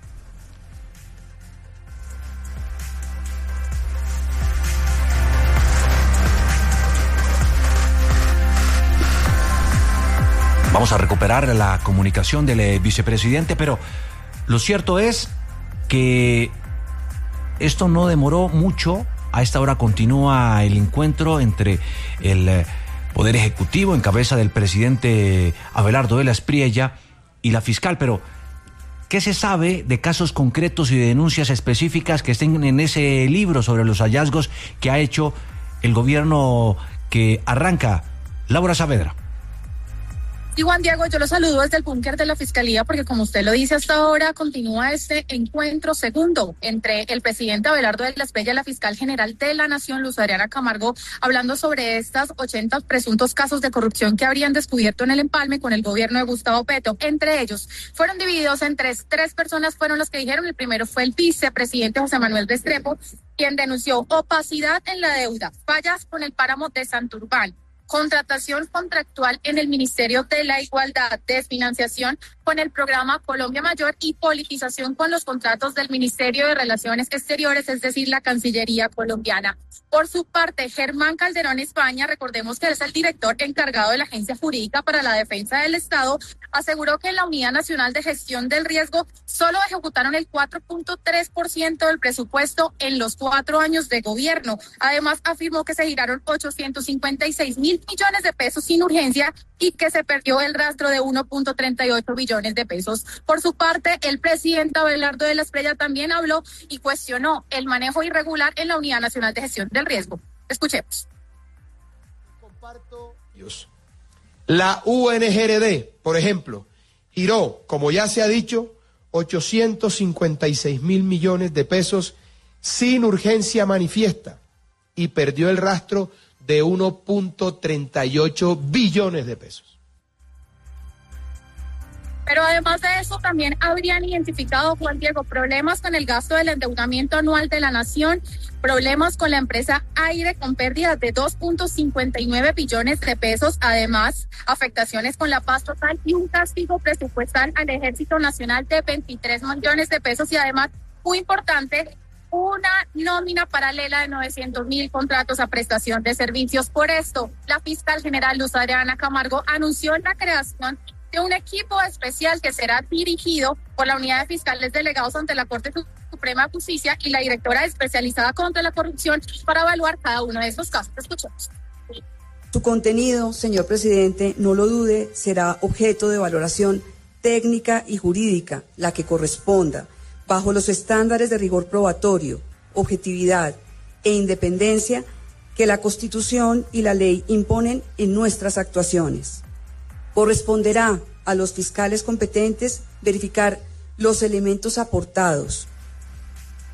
Vamos a recuperar la comunicación del vicepresidente, pero lo cierto es que esto no demoró mucho. A esta hora continúa el encuentro entre el Poder Ejecutivo en cabeza del presidente Abelardo de la Espriella y la fiscal. Pero, ¿qué se sabe de casos concretos y de denuncias específicas que estén en ese libro sobre los hallazgos que ha hecho el gobierno que arranca? Laura Saavedra. Y Juan Diego, yo lo saludo desde el búnker de la Fiscalía porque, como usted lo dice, hasta ahora continúa este encuentro segundo entre el presidente Abelardo de la Espriella y la fiscal general de la Nación, Luz Adriana Camargo, hablando sobre estos ochenta presuntos casos de corrupción que habrían descubierto en el empalme con el gobierno de Gustavo Petro. Entre ellos, fueron divididos en tres. Tres personas fueron los que dijeron. El primero fue el vicepresidente José Manuel Restrepo, quien denunció opacidad en la deuda, fallas con el páramo de Santurbán, contratación contractual en el Ministerio de la Igualdad, desfinanciación con el programa Colombia Mayor y politización con los contratos del Ministerio de Relaciones Exteriores, es decir, la Cancillería colombiana. Por su parte, Germán Calderón España, recordemos que es el director encargado de la Agencia Jurídica para la Defensa del Estado, aseguró que en la Unidad Nacional de Gestión del Riesgo solo ejecutaron el cuatro punto tres por ciento del presupuesto en los cuatro años de gobierno. Además, afirmó que se giraron ochocientos cincuenta y seis mil millones de pesos sin urgencia y que se perdió el rastro de uno punto treinta y ocho billones de pesos. Por su parte, el presidente Abelardo de la Espriella también habló y cuestionó el manejo irregular en la Unidad Nacional de Gestión del Riesgo. Escuchemos. Comparto. La U N G R D, por ejemplo, giró, como ya se ha dicho, ochocientos cincuenta y seis mil millones de pesos sin urgencia manifiesta y perdió el rastro de uno punto treinta y ocho billones de pesos. Pero además de eso, también habrían identificado, Juan Diego, problemas con el gasto del endeudamiento anual de la nación, problemas con la empresa Aire con pérdidas de dos punto cincuenta y nueve billones de pesos, además afectaciones con la paz total y un castigo presupuestal al Ejército Nacional de veintitrés millones de pesos y además, muy importante, una nómina paralela de novecientos mil contratos a prestación de servicios. Por esto, la fiscal general Luz Adriana Camargo anunció la creación de un equipo especial que será dirigido por la Unidad de Fiscales Delegados ante la Corte Suprema de Justicia y la directora especializada contra la corrupción para evaluar cada uno de estos casos. Escuchemos. Su contenido, señor presidente, no lo dude, será objeto de valoración técnica y jurídica, la que corresponda, bajo los estándares de rigor probatorio, objetividad e independencia que la Constitución y la ley imponen en nuestras actuaciones. Corresponderá a los fiscales competentes verificar los elementos aportados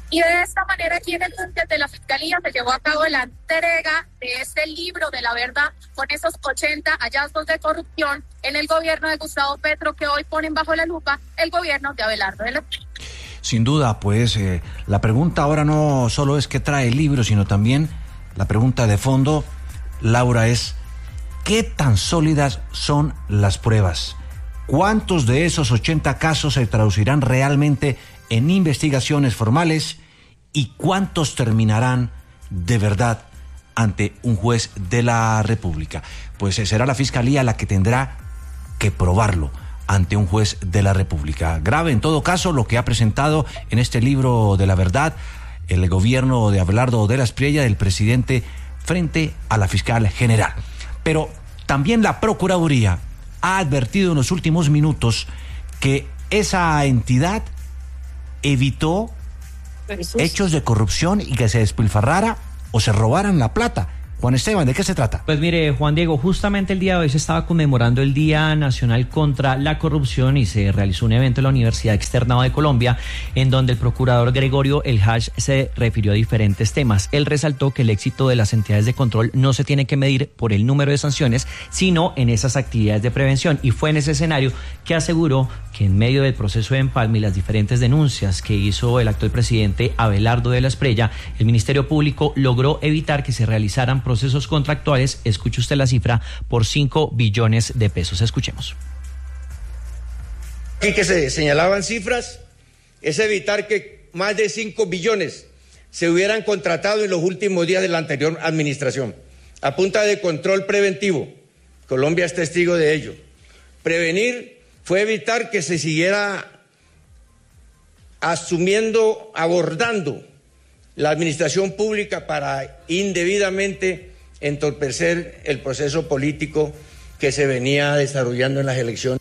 Y de esta manera aquí en el búnker de la Fiscalía se llevó a cabo la entrega de este libro de la verdad con esos ochenta hallazgos de corrupción en el gobierno de Gustavo Petro que hoy ponen bajo la lupa el gobierno de Abelardo de la Espriella. Sin duda, pues eh, la pregunta ahora no solo es qué trae el libro, sino también la pregunta de fondo, Laura, es ¿qué tan sólidas son las pruebas? ¿Cuántos de esos ochenta casos se traducirán realmente en investigaciones formales y cuántos terminarán de verdad ante un juez de la República? Pues será la Fiscalía la que tendrá que probarlo ante un juez de la República. Grave en todo caso lo que ha presentado en este libro de la verdad el gobierno de Abelardo de la Espriella, del presidente, frente a la fiscal general. Pero también la Procuraduría ha advertido en los últimos minutos que esa entidad evitó hechos de corrupción y que se despilfarrara o se robaran la plata. Juan Esteban, ¿de qué se trata? Pues mire, Juan Diego, justamente el día de hoy se estaba conmemorando el Día Nacional contra la Corrupción y se realizó un evento en la Universidad Externado de Colombia en donde el procurador Gregorio El Hash se refirió a diferentes temas. Él resaltó que el éxito de las entidades de control no se tiene que medir por el número de sanciones, sino en esas actividades de prevención. Y fue en ese escenario que aseguró que en medio del proceso de empalme y las diferentes denuncias que hizo el actual presidente Abelardo de la Espriella, el Ministerio Público logró evitar que se realizaran procesos contractuales, escuche usted la cifra, por cinco billones de pesos. Escuchemos. Aquí que se señalaban cifras, es evitar que más de cinco billones se hubieran contratado en los últimos días de la anterior administración, a punta de control preventivo. Colombia es testigo de ello. Prevenir fue evitar que se siguiera asumiendo, abordando la administración pública para indebidamente entorpecer el proceso político que se venía desarrollando en las elecciones.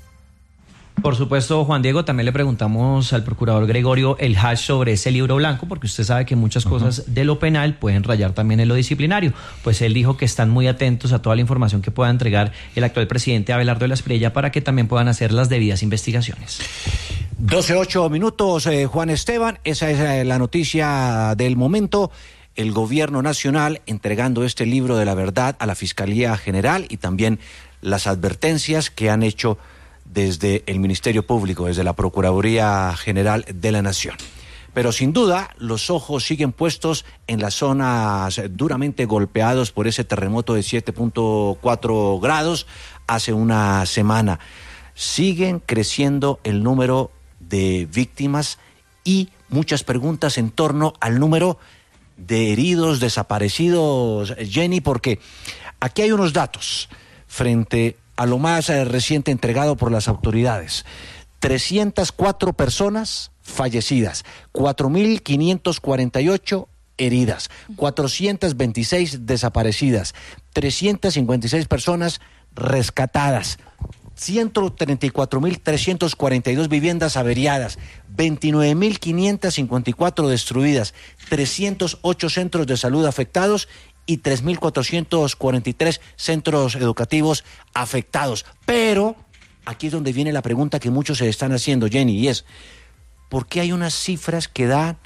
Por supuesto, Juan Diego, también le preguntamos al procurador Gregorio El Hash sobre ese libro blanco, porque usted sabe que muchas uh-huh. cosas de lo penal pueden rayar también en lo disciplinario. Pues él dijo que están muy atentos a toda la información que pueda entregar el actual presidente Abelardo de la Espriella para que también puedan hacer las debidas investigaciones. doce ocho minutos, eh, Juan Esteban, esa es eh, la noticia del momento. El gobierno nacional entregando este libro de la verdad a la Fiscalía General y también las advertencias que han hecho desde el Ministerio Público, desde la Procuraduría General de la Nación. Pero sin duda, los ojos siguen puestos en las zonas duramente golpeados por ese terremoto de siete punto cuatro grados hace una semana. Siguen creciendo el número de víctimas y muchas preguntas en torno al número de heridos, desaparecidos, Jenny, porque aquí hay unos datos frente a lo más eh, reciente entregado por las autoridades. trescientas cuatro personas fallecidas, cuatro mil quinientos cuarenta y ocho heridas, cuatrocientas veintiséis desaparecidas, trescientas cincuenta y seis personas rescatadas, ciento treinta y cuatro mil trescientas cuarenta y dos viviendas averiadas, veintinueve mil quinientas cincuenta y cuatro destruidas, trescientos ocho centros de salud afectados y tres mil cuatrocientos cuarenta y tres centros educativos afectados. Pero aquí es donde viene la pregunta que muchos se están haciendo, Jenny, y es, ¿por qué hay unas cifras que da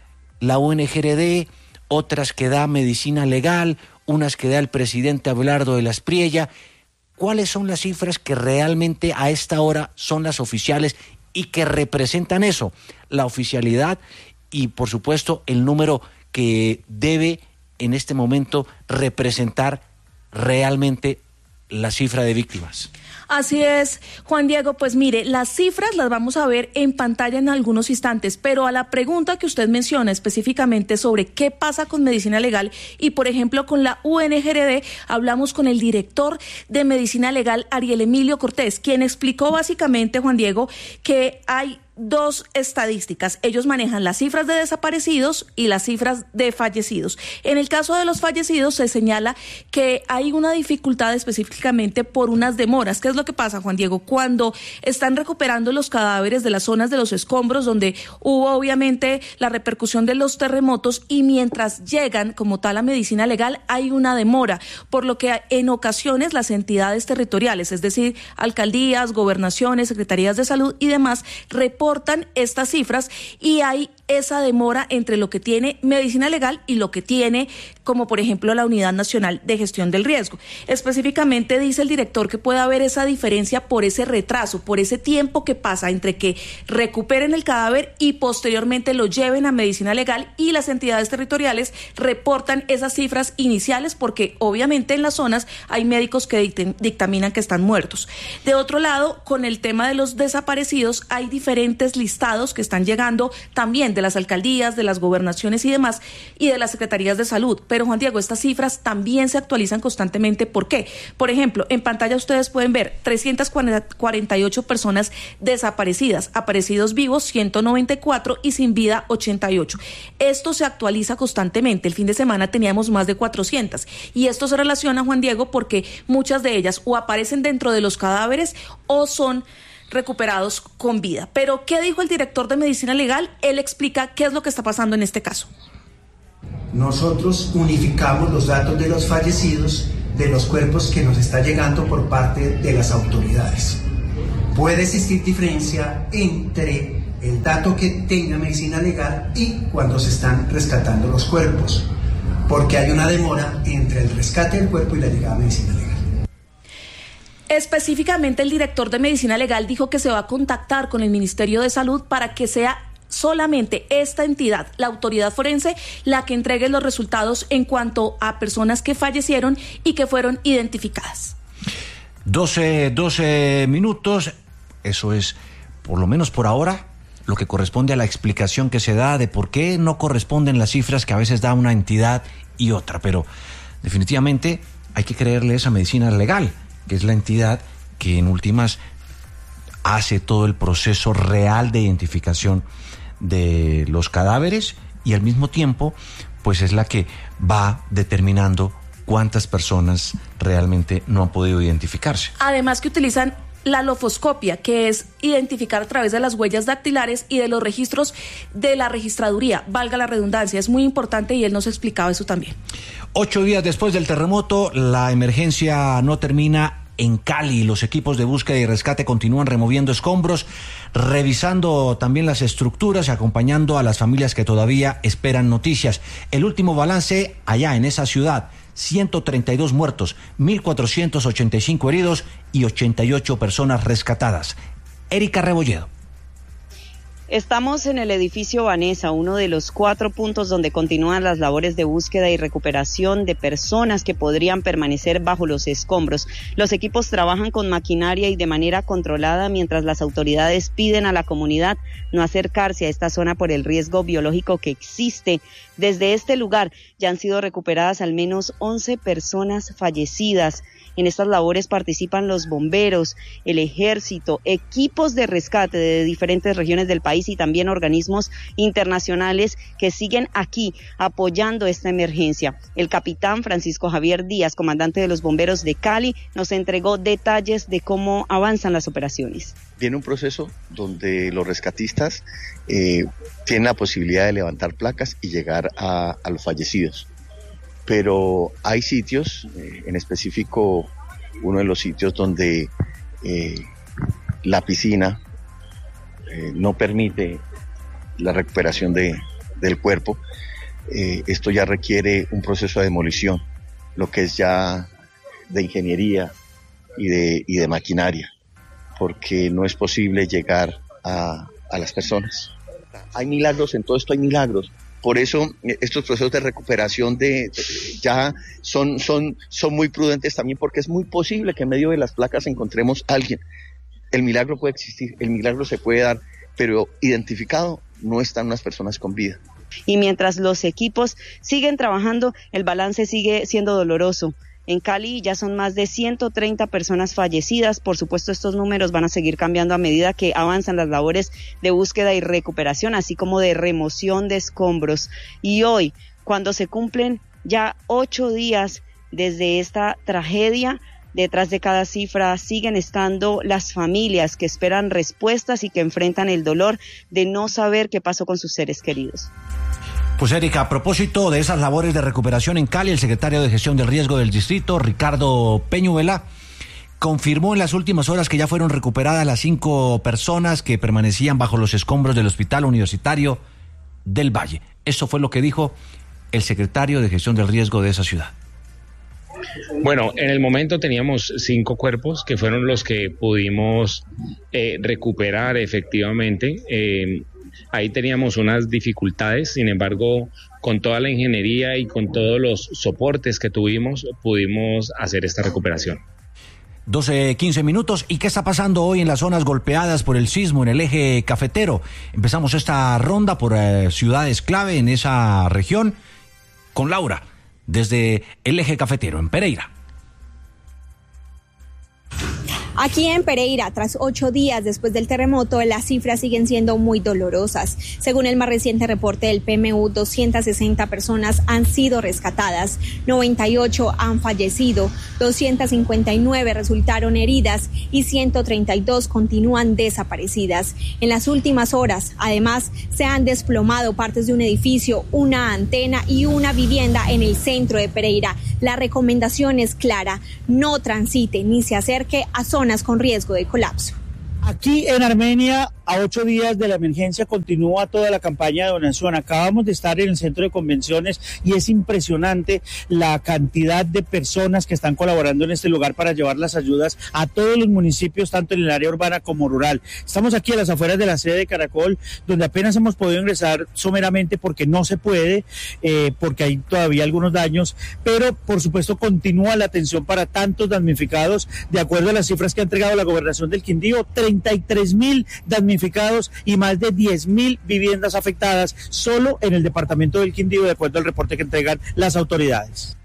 la O N G R D, otras que da Medicina Legal, unas que da el presidente Abelardo de la Espriella? ¿Cuáles son las cifras que realmente a esta hora son las oficiales y que representan eso? La oficialidad y, por supuesto, el número que debe en este momento representar realmente la cifra de víctimas. Así es, Juan Diego, pues mire, las cifras las vamos a ver en pantalla en algunos instantes, pero a la pregunta que usted menciona específicamente sobre qué pasa con Medicina Legal y, por ejemplo, con la U N G R D, hablamos con el director de Medicina Legal, Ariel Emilio Cortés, quien explicó básicamente, Juan Diego, que hay dos estadísticas. Ellos manejan las cifras de desaparecidos y las cifras de fallecidos. En el caso de los fallecidos se señala que hay una dificultad específicamente por unas demoras. ¿Qué es lo que pasa, Juan Diego? Cuando están recuperando los cadáveres de las zonas de los escombros donde hubo obviamente la repercusión de los terremotos y mientras llegan como tal a Medicina Legal hay una demora, por lo que en ocasiones las entidades territoriales, es decir, alcaldías, gobernaciones, secretarías de salud y demás, reportan estas cifras y hay esa demora entre lo que tiene medicina legal y lo que tiene, como por ejemplo la Unidad Nacional de Gestión del Riesgo. Específicamente dice el director que puede haber esa diferencia por ese retraso, por ese tiempo que pasa entre que recuperen el cadáver y posteriormente lo lleven a medicina legal, y las entidades territoriales reportan esas cifras iniciales porque obviamente en las zonas hay médicos que dictaminan que están muertos. De otro lado, con el tema de los desaparecidos, hay diferentes listados que están llegando también de las alcaldías, de las gobernaciones y demás, y de las secretarías de salud. Pero Juan Diego, estas cifras también se actualizan constantemente. ¿Por qué? Por ejemplo, en pantalla ustedes pueden ver trescientas cuarenta y ocho personas desaparecidas, aparecidos vivos ciento noventa y cuatro y sin vida ochenta y ocho. Esto se actualiza constantemente. El fin de semana teníamos más de cuatrocientas, y esto se relaciona, Juan Diego, porque muchas de ellas o aparecen dentro de los cadáveres o son recuperados con vida. Pero, ¿qué dijo el director de Medicina Legal? Él explica qué es lo que está pasando en este caso. Nosotros unificamos los datos de los fallecidos de los cuerpos que nos está llegando por parte de las autoridades. Puede existir diferencia entre el dato que tenga Medicina Legal y cuando se están rescatando los cuerpos, porque hay una demora entre el rescate del cuerpo y la llegada a Medicina Legal. Específicamente, el director de Medicina Legal dijo que se va a contactar con el Ministerio de Salud para que sea solamente esta entidad, la autoridad forense, la que entregue los resultados en cuanto a personas que fallecieron y que fueron identificadas. doce, doce minutos, eso es, por lo menos por ahora, lo que corresponde a la explicación que se da de por qué no corresponden las cifras que a veces da una entidad y otra, pero definitivamente hay que creerle esa Medicina Legal, que es la entidad que en últimas hace todo el proceso real de identificación de los cadáveres, y al mismo tiempo pues es la que va determinando cuántas personas realmente no han podido identificarse. Además que utilizan la lofoscopia, que es identificar a través de las huellas dactilares y de los registros de la registraduría, valga la redundancia, es muy importante, y él nos explicaba eso también. Ocho días después del terremoto, la emergencia no termina en Cali. Los equipos de búsqueda y rescate continúan removiendo escombros, revisando también las estructuras y acompañando a las familias que todavía esperan noticias. El último balance allá en esa ciudad: ciento treinta y dos muertos, mil cuatrocientos ochenta y cinco heridos y ochenta y ocho personas rescatadas. Erika Rebolledo. Estamos en el edificio Vanessa, uno de los cuatro puntos donde continúan las labores de búsqueda y recuperación de personas que podrían permanecer bajo los escombros. Los equipos trabajan con maquinaria y de manera controlada, mientras las autoridades piden a la comunidad no acercarse a esta zona por el riesgo biológico que existe. Desde este lugar ya han sido recuperadas al menos once personas fallecidas. En estas labores participan los bomberos, el ejército, equipos de rescate de diferentes regiones del país y también organismos internacionales que siguen aquí apoyando esta emergencia. El capitán Francisco Javier Díaz, comandante de los bomberos de Cali, nos entregó detalles de cómo avanzan las operaciones. Viene un proceso donde los rescatistas eh, tienen la posibilidad de levantar placas y llegar a, a los fallecidos. Pero hay sitios, eh, en específico uno de los sitios donde eh, la piscina eh, no permite la recuperación de, del cuerpo. Eh, esto ya requiere un proceso de demolición, lo que es ya de ingeniería y de, y de maquinaria, porque no es posible llegar a, a las personas. Hay milagros, en todo esto hay milagros. Por eso estos procesos de recuperación de, de, ya son, son, son muy prudentes también, porque es muy posible que en medio de las placas encontremos a alguien. El milagro puede existir, el milagro se puede dar, pero identificado no están unas personas con vida. Y mientras los equipos siguen trabajando, el balance sigue siendo doloroso. En Cali ya son más de ciento treinta personas fallecidas. Por supuesto, estos números van a seguir cambiando a medida que avanzan las labores de búsqueda y recuperación, así como de remoción de escombros. Y hoy, cuando se cumplen ya ocho días desde esta tragedia, detrás de cada cifra siguen estando las familias que esperan respuestas y que enfrentan el dolor de no saber qué pasó con sus seres queridos. Pues Erika, a propósito de esas labores de recuperación en Cali, el secretario de Gestión del Riesgo del Distrito, Ricardo Peñuela, confirmó en las últimas horas que ya fueron recuperadas las cinco personas que permanecían bajo los escombros del Hospital Universitario del Valle. Eso fue lo que dijo el secretario de Gestión del Riesgo de esa ciudad. Bueno, en el momento teníamos cinco cuerpos que fueron los que pudimos eh, recuperar efectivamente. Eh, ahí teníamos unas dificultades, sin embargo, con toda la ingeniería y con todos los soportes que tuvimos, pudimos hacer esta recuperación. doce, quince minutos. ¿Y qué está pasando hoy en las zonas golpeadas por el sismo en el eje cafetero? Empezamos esta ronda por eh, ciudades clave en esa región con Laura, desde el eje cafetero, en Pereira. Aquí en Pereira, tras ocho días después del terremoto, las cifras siguen siendo muy dolorosas. Según el más reciente reporte del P M U, doscientas sesenta personas han sido rescatadas, noventa y ocho han fallecido, doscientas cincuenta y nueve resultaron heridas y ciento treinta y dos continúan desaparecidas. En las últimas horas, además, se han desplomado partes de un edificio, una antena y una vivienda en el centro de Pereira. La recomendación es clara: no transite ni se acerque a zonas con riesgo de colapso. Aquí en Armenia, a ocho días de la emergencia, continúa toda la campaña de donación. Acabamos de estar en el centro de convenciones y es impresionante la cantidad de personas que están colaborando en este lugar para llevar las ayudas a todos los municipios, tanto en el área urbana como rural. Estamos aquí a las afueras de la sede de Caracol, donde apenas hemos podido ingresar someramente porque no se puede, eh, porque hay todavía algunos daños, pero por supuesto continúa la atención para tantos damnificados. De acuerdo a las cifras que ha entregado la Gobernación del Quindío, treinta y tres mil damnificados y más de diez mil viviendas afectadas solo en el departamento del Quindío, de acuerdo al reporte que entregan las autoridades.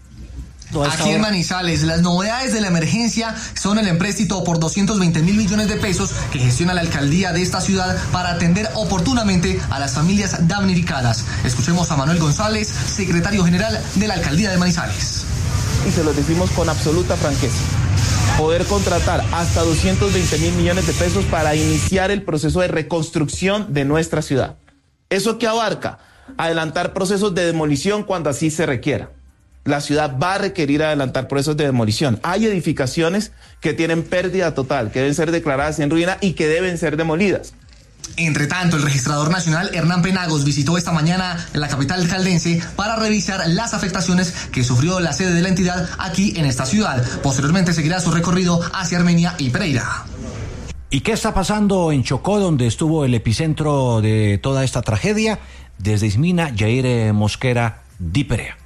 Aquí en Manizales, las novedades de la emergencia son el empréstito por doscientos veinte mil millones de pesos que gestiona la alcaldía de esta ciudad para atender oportunamente a las familias damnificadas. Escuchemos a Manuel González, secretario general de la alcaldía de Manizales. Y se lo decimos con absoluta franqueza: poder contratar hasta doscientos veinte mil millones de pesos para iniciar el proceso de reconstrucción de nuestra ciudad. ¿Eso qué abarca? Adelantar procesos de demolición cuando así se requiera. La ciudad va a requerir adelantar procesos de demolición. Hay edificaciones que tienen pérdida total, que deben ser declaradas en ruina y que deben ser demolidas. Entre tanto, el registrador nacional Hernán Penagos visitó esta mañana la capital caldense para revisar las afectaciones que sufrió la sede de la entidad aquí en esta ciudad. Posteriormente seguirá su recorrido hacia Armenia y Pereira. ¿Y qué está pasando en Chocó, donde estuvo el epicentro de toda esta tragedia? Desde Ismina, Yair Mosquera, Di Perea.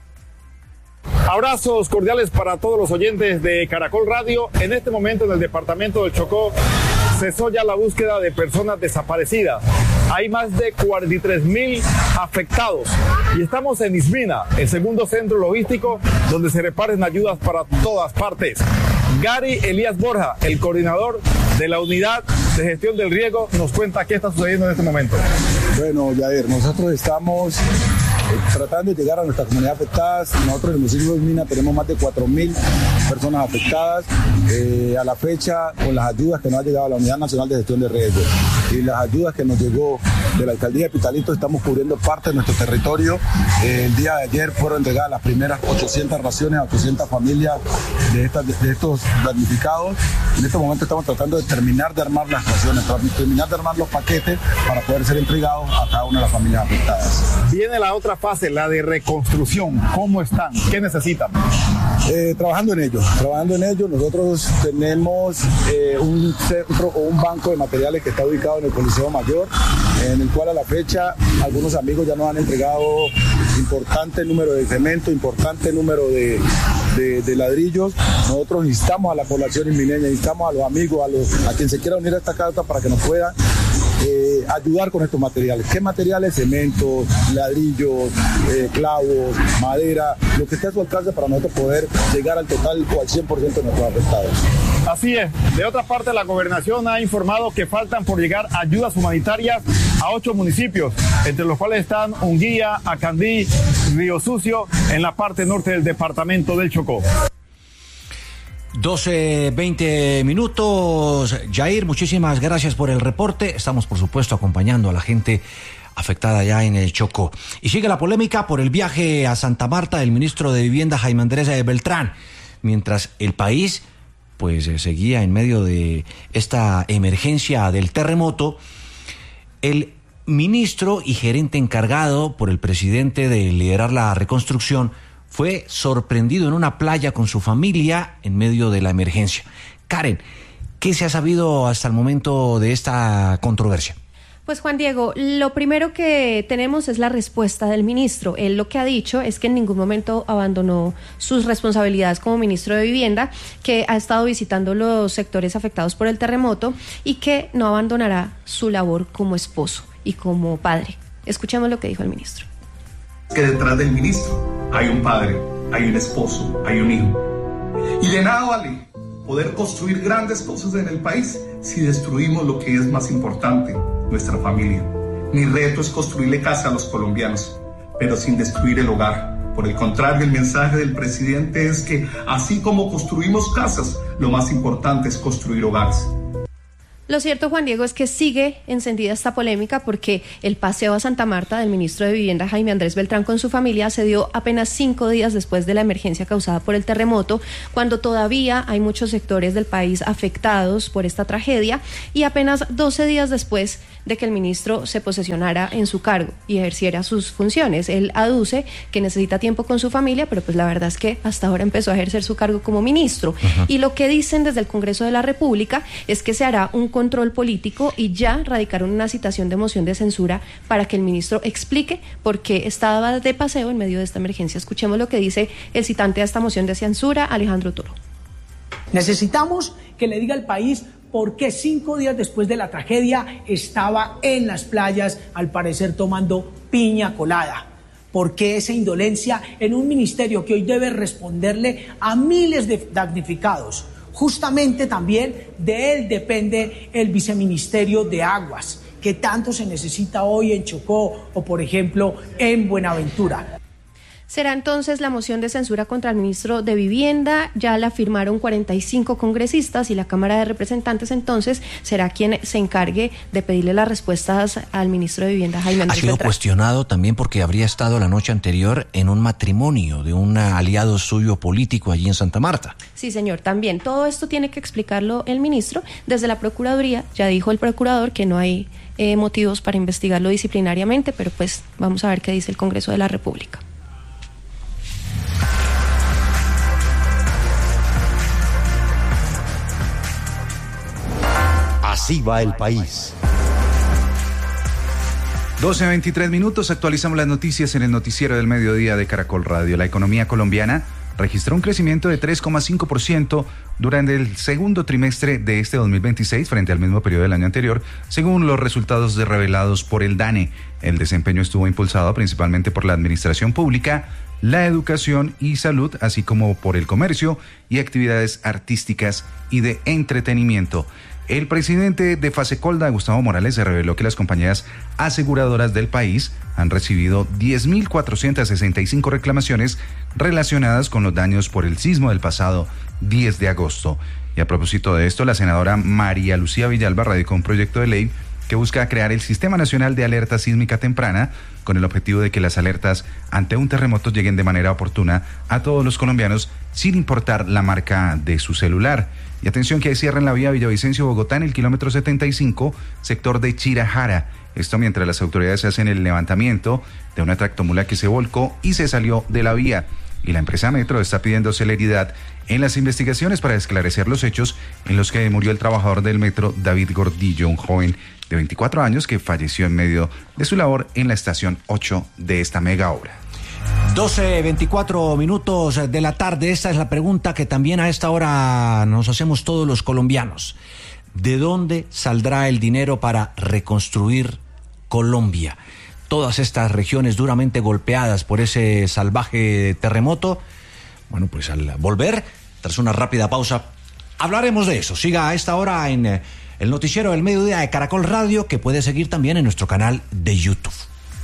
Abrazos cordiales para todos los oyentes de Caracol Radio. En este momento en el departamento del Chocó cesó ya la búsqueda de personas desaparecidas. Hay más de cuarenta y tres mil afectados y estamos en Ismina, el segundo centro logístico donde se reparten ayudas para todas partes. Gary Elías Borja, el coordinador de la unidad de gestión del riesgo, nos cuenta qué está sucediendo en este momento. Bueno, Yair, nosotros estamos tratando de llegar a nuestra comunidad afectada. Nosotros en el municipio de Ismina tenemos más de cuatro mil personas afectadas. Eh, a la fecha, con las ayudas que nos ha llegado a la Unidad Nacional de Gestión de Riesgos y las ayudas que nos llegó de la Alcaldía de Pitalito, estamos cubriendo parte de nuestro territorio. Eh, el día de ayer fueron entregadas las primeras ochocientas raciones a ochocientas familias de, estas, de estos damnificados. En este momento estamos tratando de terminar de armar las raciones, terminar de armar los paquetes para poder ser entregados a cada una de las familias afectadas. Viene la otra fase, la de reconstrucción. ¿Cómo están? ¿Qué necesitan? Eh, trabajando en ello, trabajando en ello. Nosotros tenemos eh, un centro o un banco de materiales que está ubicado en el Coliseo Mayor, en el cual a la fecha algunos amigos ya nos han entregado importante número de cemento, importante número de, de, de ladrillos. Nosotros instamos a la población ismineña, instamos a los amigos, a, los, a quien se quiera unir a esta causa para que nos puedan Eh, ayudar con estos materiales. ¿Qué materiales? Cemento, ladrillos, eh, clavos, madera, lo que esté a su alcance para nosotros poder llegar al total o al cien por ciento de nuestros afectados. Así es. De otra parte, la gobernación ha informado que faltan por llegar ayudas humanitarias a ocho municipios, entre los cuales están Unguía, Acandí, Río Sucio, en la parte norte del departamento del Chocó. doce, veinte minutos. Yair, muchísimas gracias por el reporte. Estamos, por supuesto, acompañando a la gente afectada ya en el Chocó. Y sigue la polémica por el viaje a Santa Marta del ministro de Vivienda, Jaime Andrés Beltrán, mientras el país pues eh, seguía en medio de esta emergencia del terremoto. El ministro y gerente encargado por el presidente de liderar la reconstrucción, fue sorprendido en una playa con su familia en medio de la emergencia. Karen, ¿qué se ha sabido hasta el momento de esta controversia? Pues Juan Diego, lo primero que tenemos es la respuesta del ministro. Él lo que ha dicho es que en ningún momento abandonó sus responsabilidades como ministro de Vivienda, que ha estado visitando los sectores afectados por el terremoto y que no abandonará su labor como esposo y como padre. Escuchemos lo que dijo el ministro. Que detrás del ministro hay un padre, hay un esposo, hay un hijo. Y de nada vale poder construir grandes cosas en el país si destruimos lo que es más importante, nuestra familia. Mi reto es construirle casa a los colombianos, pero sin destruir el hogar. Por el contrario, el mensaje del presidente es que así como construimos casas, lo más importante es construir hogares. Lo cierto, Juan Diego, es que sigue encendida esta polémica porque el paseo a Santa Marta del ministro de Vivienda, Jaime Andrés Beltrán, con su familia se dio apenas cinco días después de la emergencia causada por el terremoto, cuando todavía hay muchos sectores del país afectados por esta tragedia, y apenas doce días después de que el ministro se posesionara en su cargo y ejerciera sus funciones. Él aduce que necesita tiempo con su familia, pero pues la verdad es que hasta ahora empezó a ejercer su cargo como ministro. Uh-huh. Y lo que dicen desde el Congreso de la República es que se hará un control político y ya radicaron una citación de moción de censura para que el ministro explique por qué estaba de paseo en medio de esta emergencia. Escuchemos lo que dice el citante a esta moción de censura, Alejandro Toro. Necesitamos que le diga al país por qué cinco días después de la tragedia estaba en las playas, al parecer tomando piña colada. ¿Por qué esa indolencia en un ministerio que hoy debe responderle a miles de damnificados? Justamente también de él depende el viceministerio de Aguas, que tanto se necesita hoy en Chocó o, por ejemplo, en Buenaventura. Será entonces la moción de censura contra el ministro de Vivienda. Ya la firmaron cuarenta y cinco congresistas y la Cámara de Representantes entonces será quien se encargue de pedirle las respuestas al ministro de Vivienda, Jaime Andrés Beltrán. Ha sido cuestionado también porque habría estado la noche anterior en un matrimonio de un aliado suyo político allí en Santa Marta. Sí, señor, también. Todo esto tiene que explicarlo el ministro. Desde la Procuraduría ya dijo el procurador que no hay eh, motivos para investigarlo disciplinariamente, pero pues vamos a ver qué dice el Congreso de la República. Así va el país. doce a veintitrés minutos, actualizamos las noticias en el noticiero del mediodía de Caracol Radio. La economía colombiana registró un crecimiento de tres coma cinco por ciento durante el segundo trimestre de este dos mil veintiséis frente al mismo periodo del año anterior, según los resultados revelados por el DANE. El desempeño estuvo impulsado principalmente por la administración pública, la educación y salud, así como por el comercio y actividades artísticas y de entretenimiento. El presidente de Fasecolda, Gustavo Morales, se reveló que las compañías aseguradoras del país han recibido diez mil cuatrocientas sesenta y cinco reclamaciones relacionadas con los daños por el sismo del pasado diez de agosto. Y a propósito de esto, la senadora María Lucía Villalba radicó un proyecto de ley que busca crear el Sistema Nacional de Alerta Sísmica Temprana con el objetivo de que las alertas ante un terremoto lleguen de manera oportuna a todos los colombianos sin importar la marca de su celular. Y atención que cierran la vía Villavicencio-Bogotá en el kilómetro setenta y cinco, sector de Chirajara. Esto mientras las autoridades hacen el levantamiento de una tractomula que se volcó y se salió de la vía. Y la empresa Metro está pidiendo celeridad en las investigaciones para esclarecer los hechos en los que murió el trabajador del metro David Gordillo, un joven de veinticuatro años que falleció en medio de su labor en la estación ocho de esta mega obra. doce veinticuatro minutos de la tarde. Esta es la pregunta que también a esta hora nos hacemos todos los colombianos. ¿De dónde saldrá el dinero para reconstruir Colombia? Todas estas regiones duramente golpeadas por ese salvaje terremoto. Bueno, pues al volver, tras una rápida pausa, hablaremos de eso. Siga a esta hora en el noticiero del mediodía de Caracol Radio, que puede seguir también en nuestro canal de YouTube.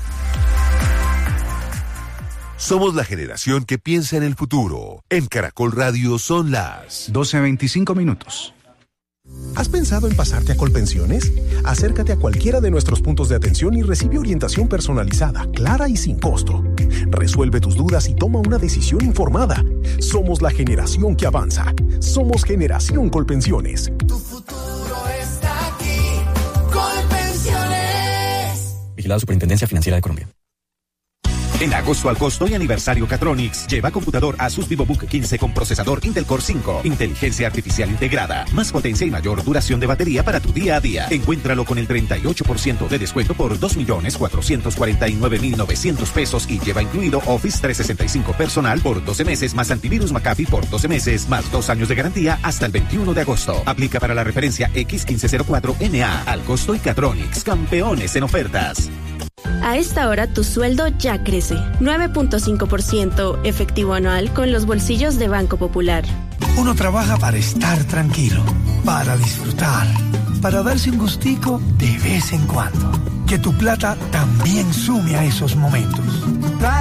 Somos la generación que piensa en el futuro. En Caracol Radio son las doce a veinticinco minutos. ¿Has pensado en pasarte a Colpensiones? Acércate a cualquiera de nuestros puntos de atención y recibe orientación personalizada, clara y sin costo. Resuelve tus dudas y toma una decisión informada. Somos la generación que avanza. Somos Generación Colpensiones. Tu futuro está aquí. Colpensiones. Vigilado Superintendencia Financiera de Colombia. En agosto al costo y aniversario Catronics, lleva computador Asus VivoBook quince con procesador Intel Core cinco, inteligencia artificial integrada, más potencia y mayor duración de batería para tu día a día. Encuéntralo con el treinta y ocho por ciento de descuento por dos millones cuatrocientos cuarenta y nueve mil novecientos pesos y lleva incluido Office trescientos sesenta y cinco personal por doce meses más antivirus McAfee por doce meses más dos años de garantía hasta el veintiuno de agosto. Aplica para la referencia X quince cero cuatro N A al costo y Catronics, campeones en ofertas. A esta hora tu sueldo ya crece. nueve punto cinco por ciento efectivo anual con los bolsillos de Banco Popular. Uno trabaja para estar tranquilo, para disfrutar, para darse un gustico de vez en cuando. Que tu plata también sume a esos momentos.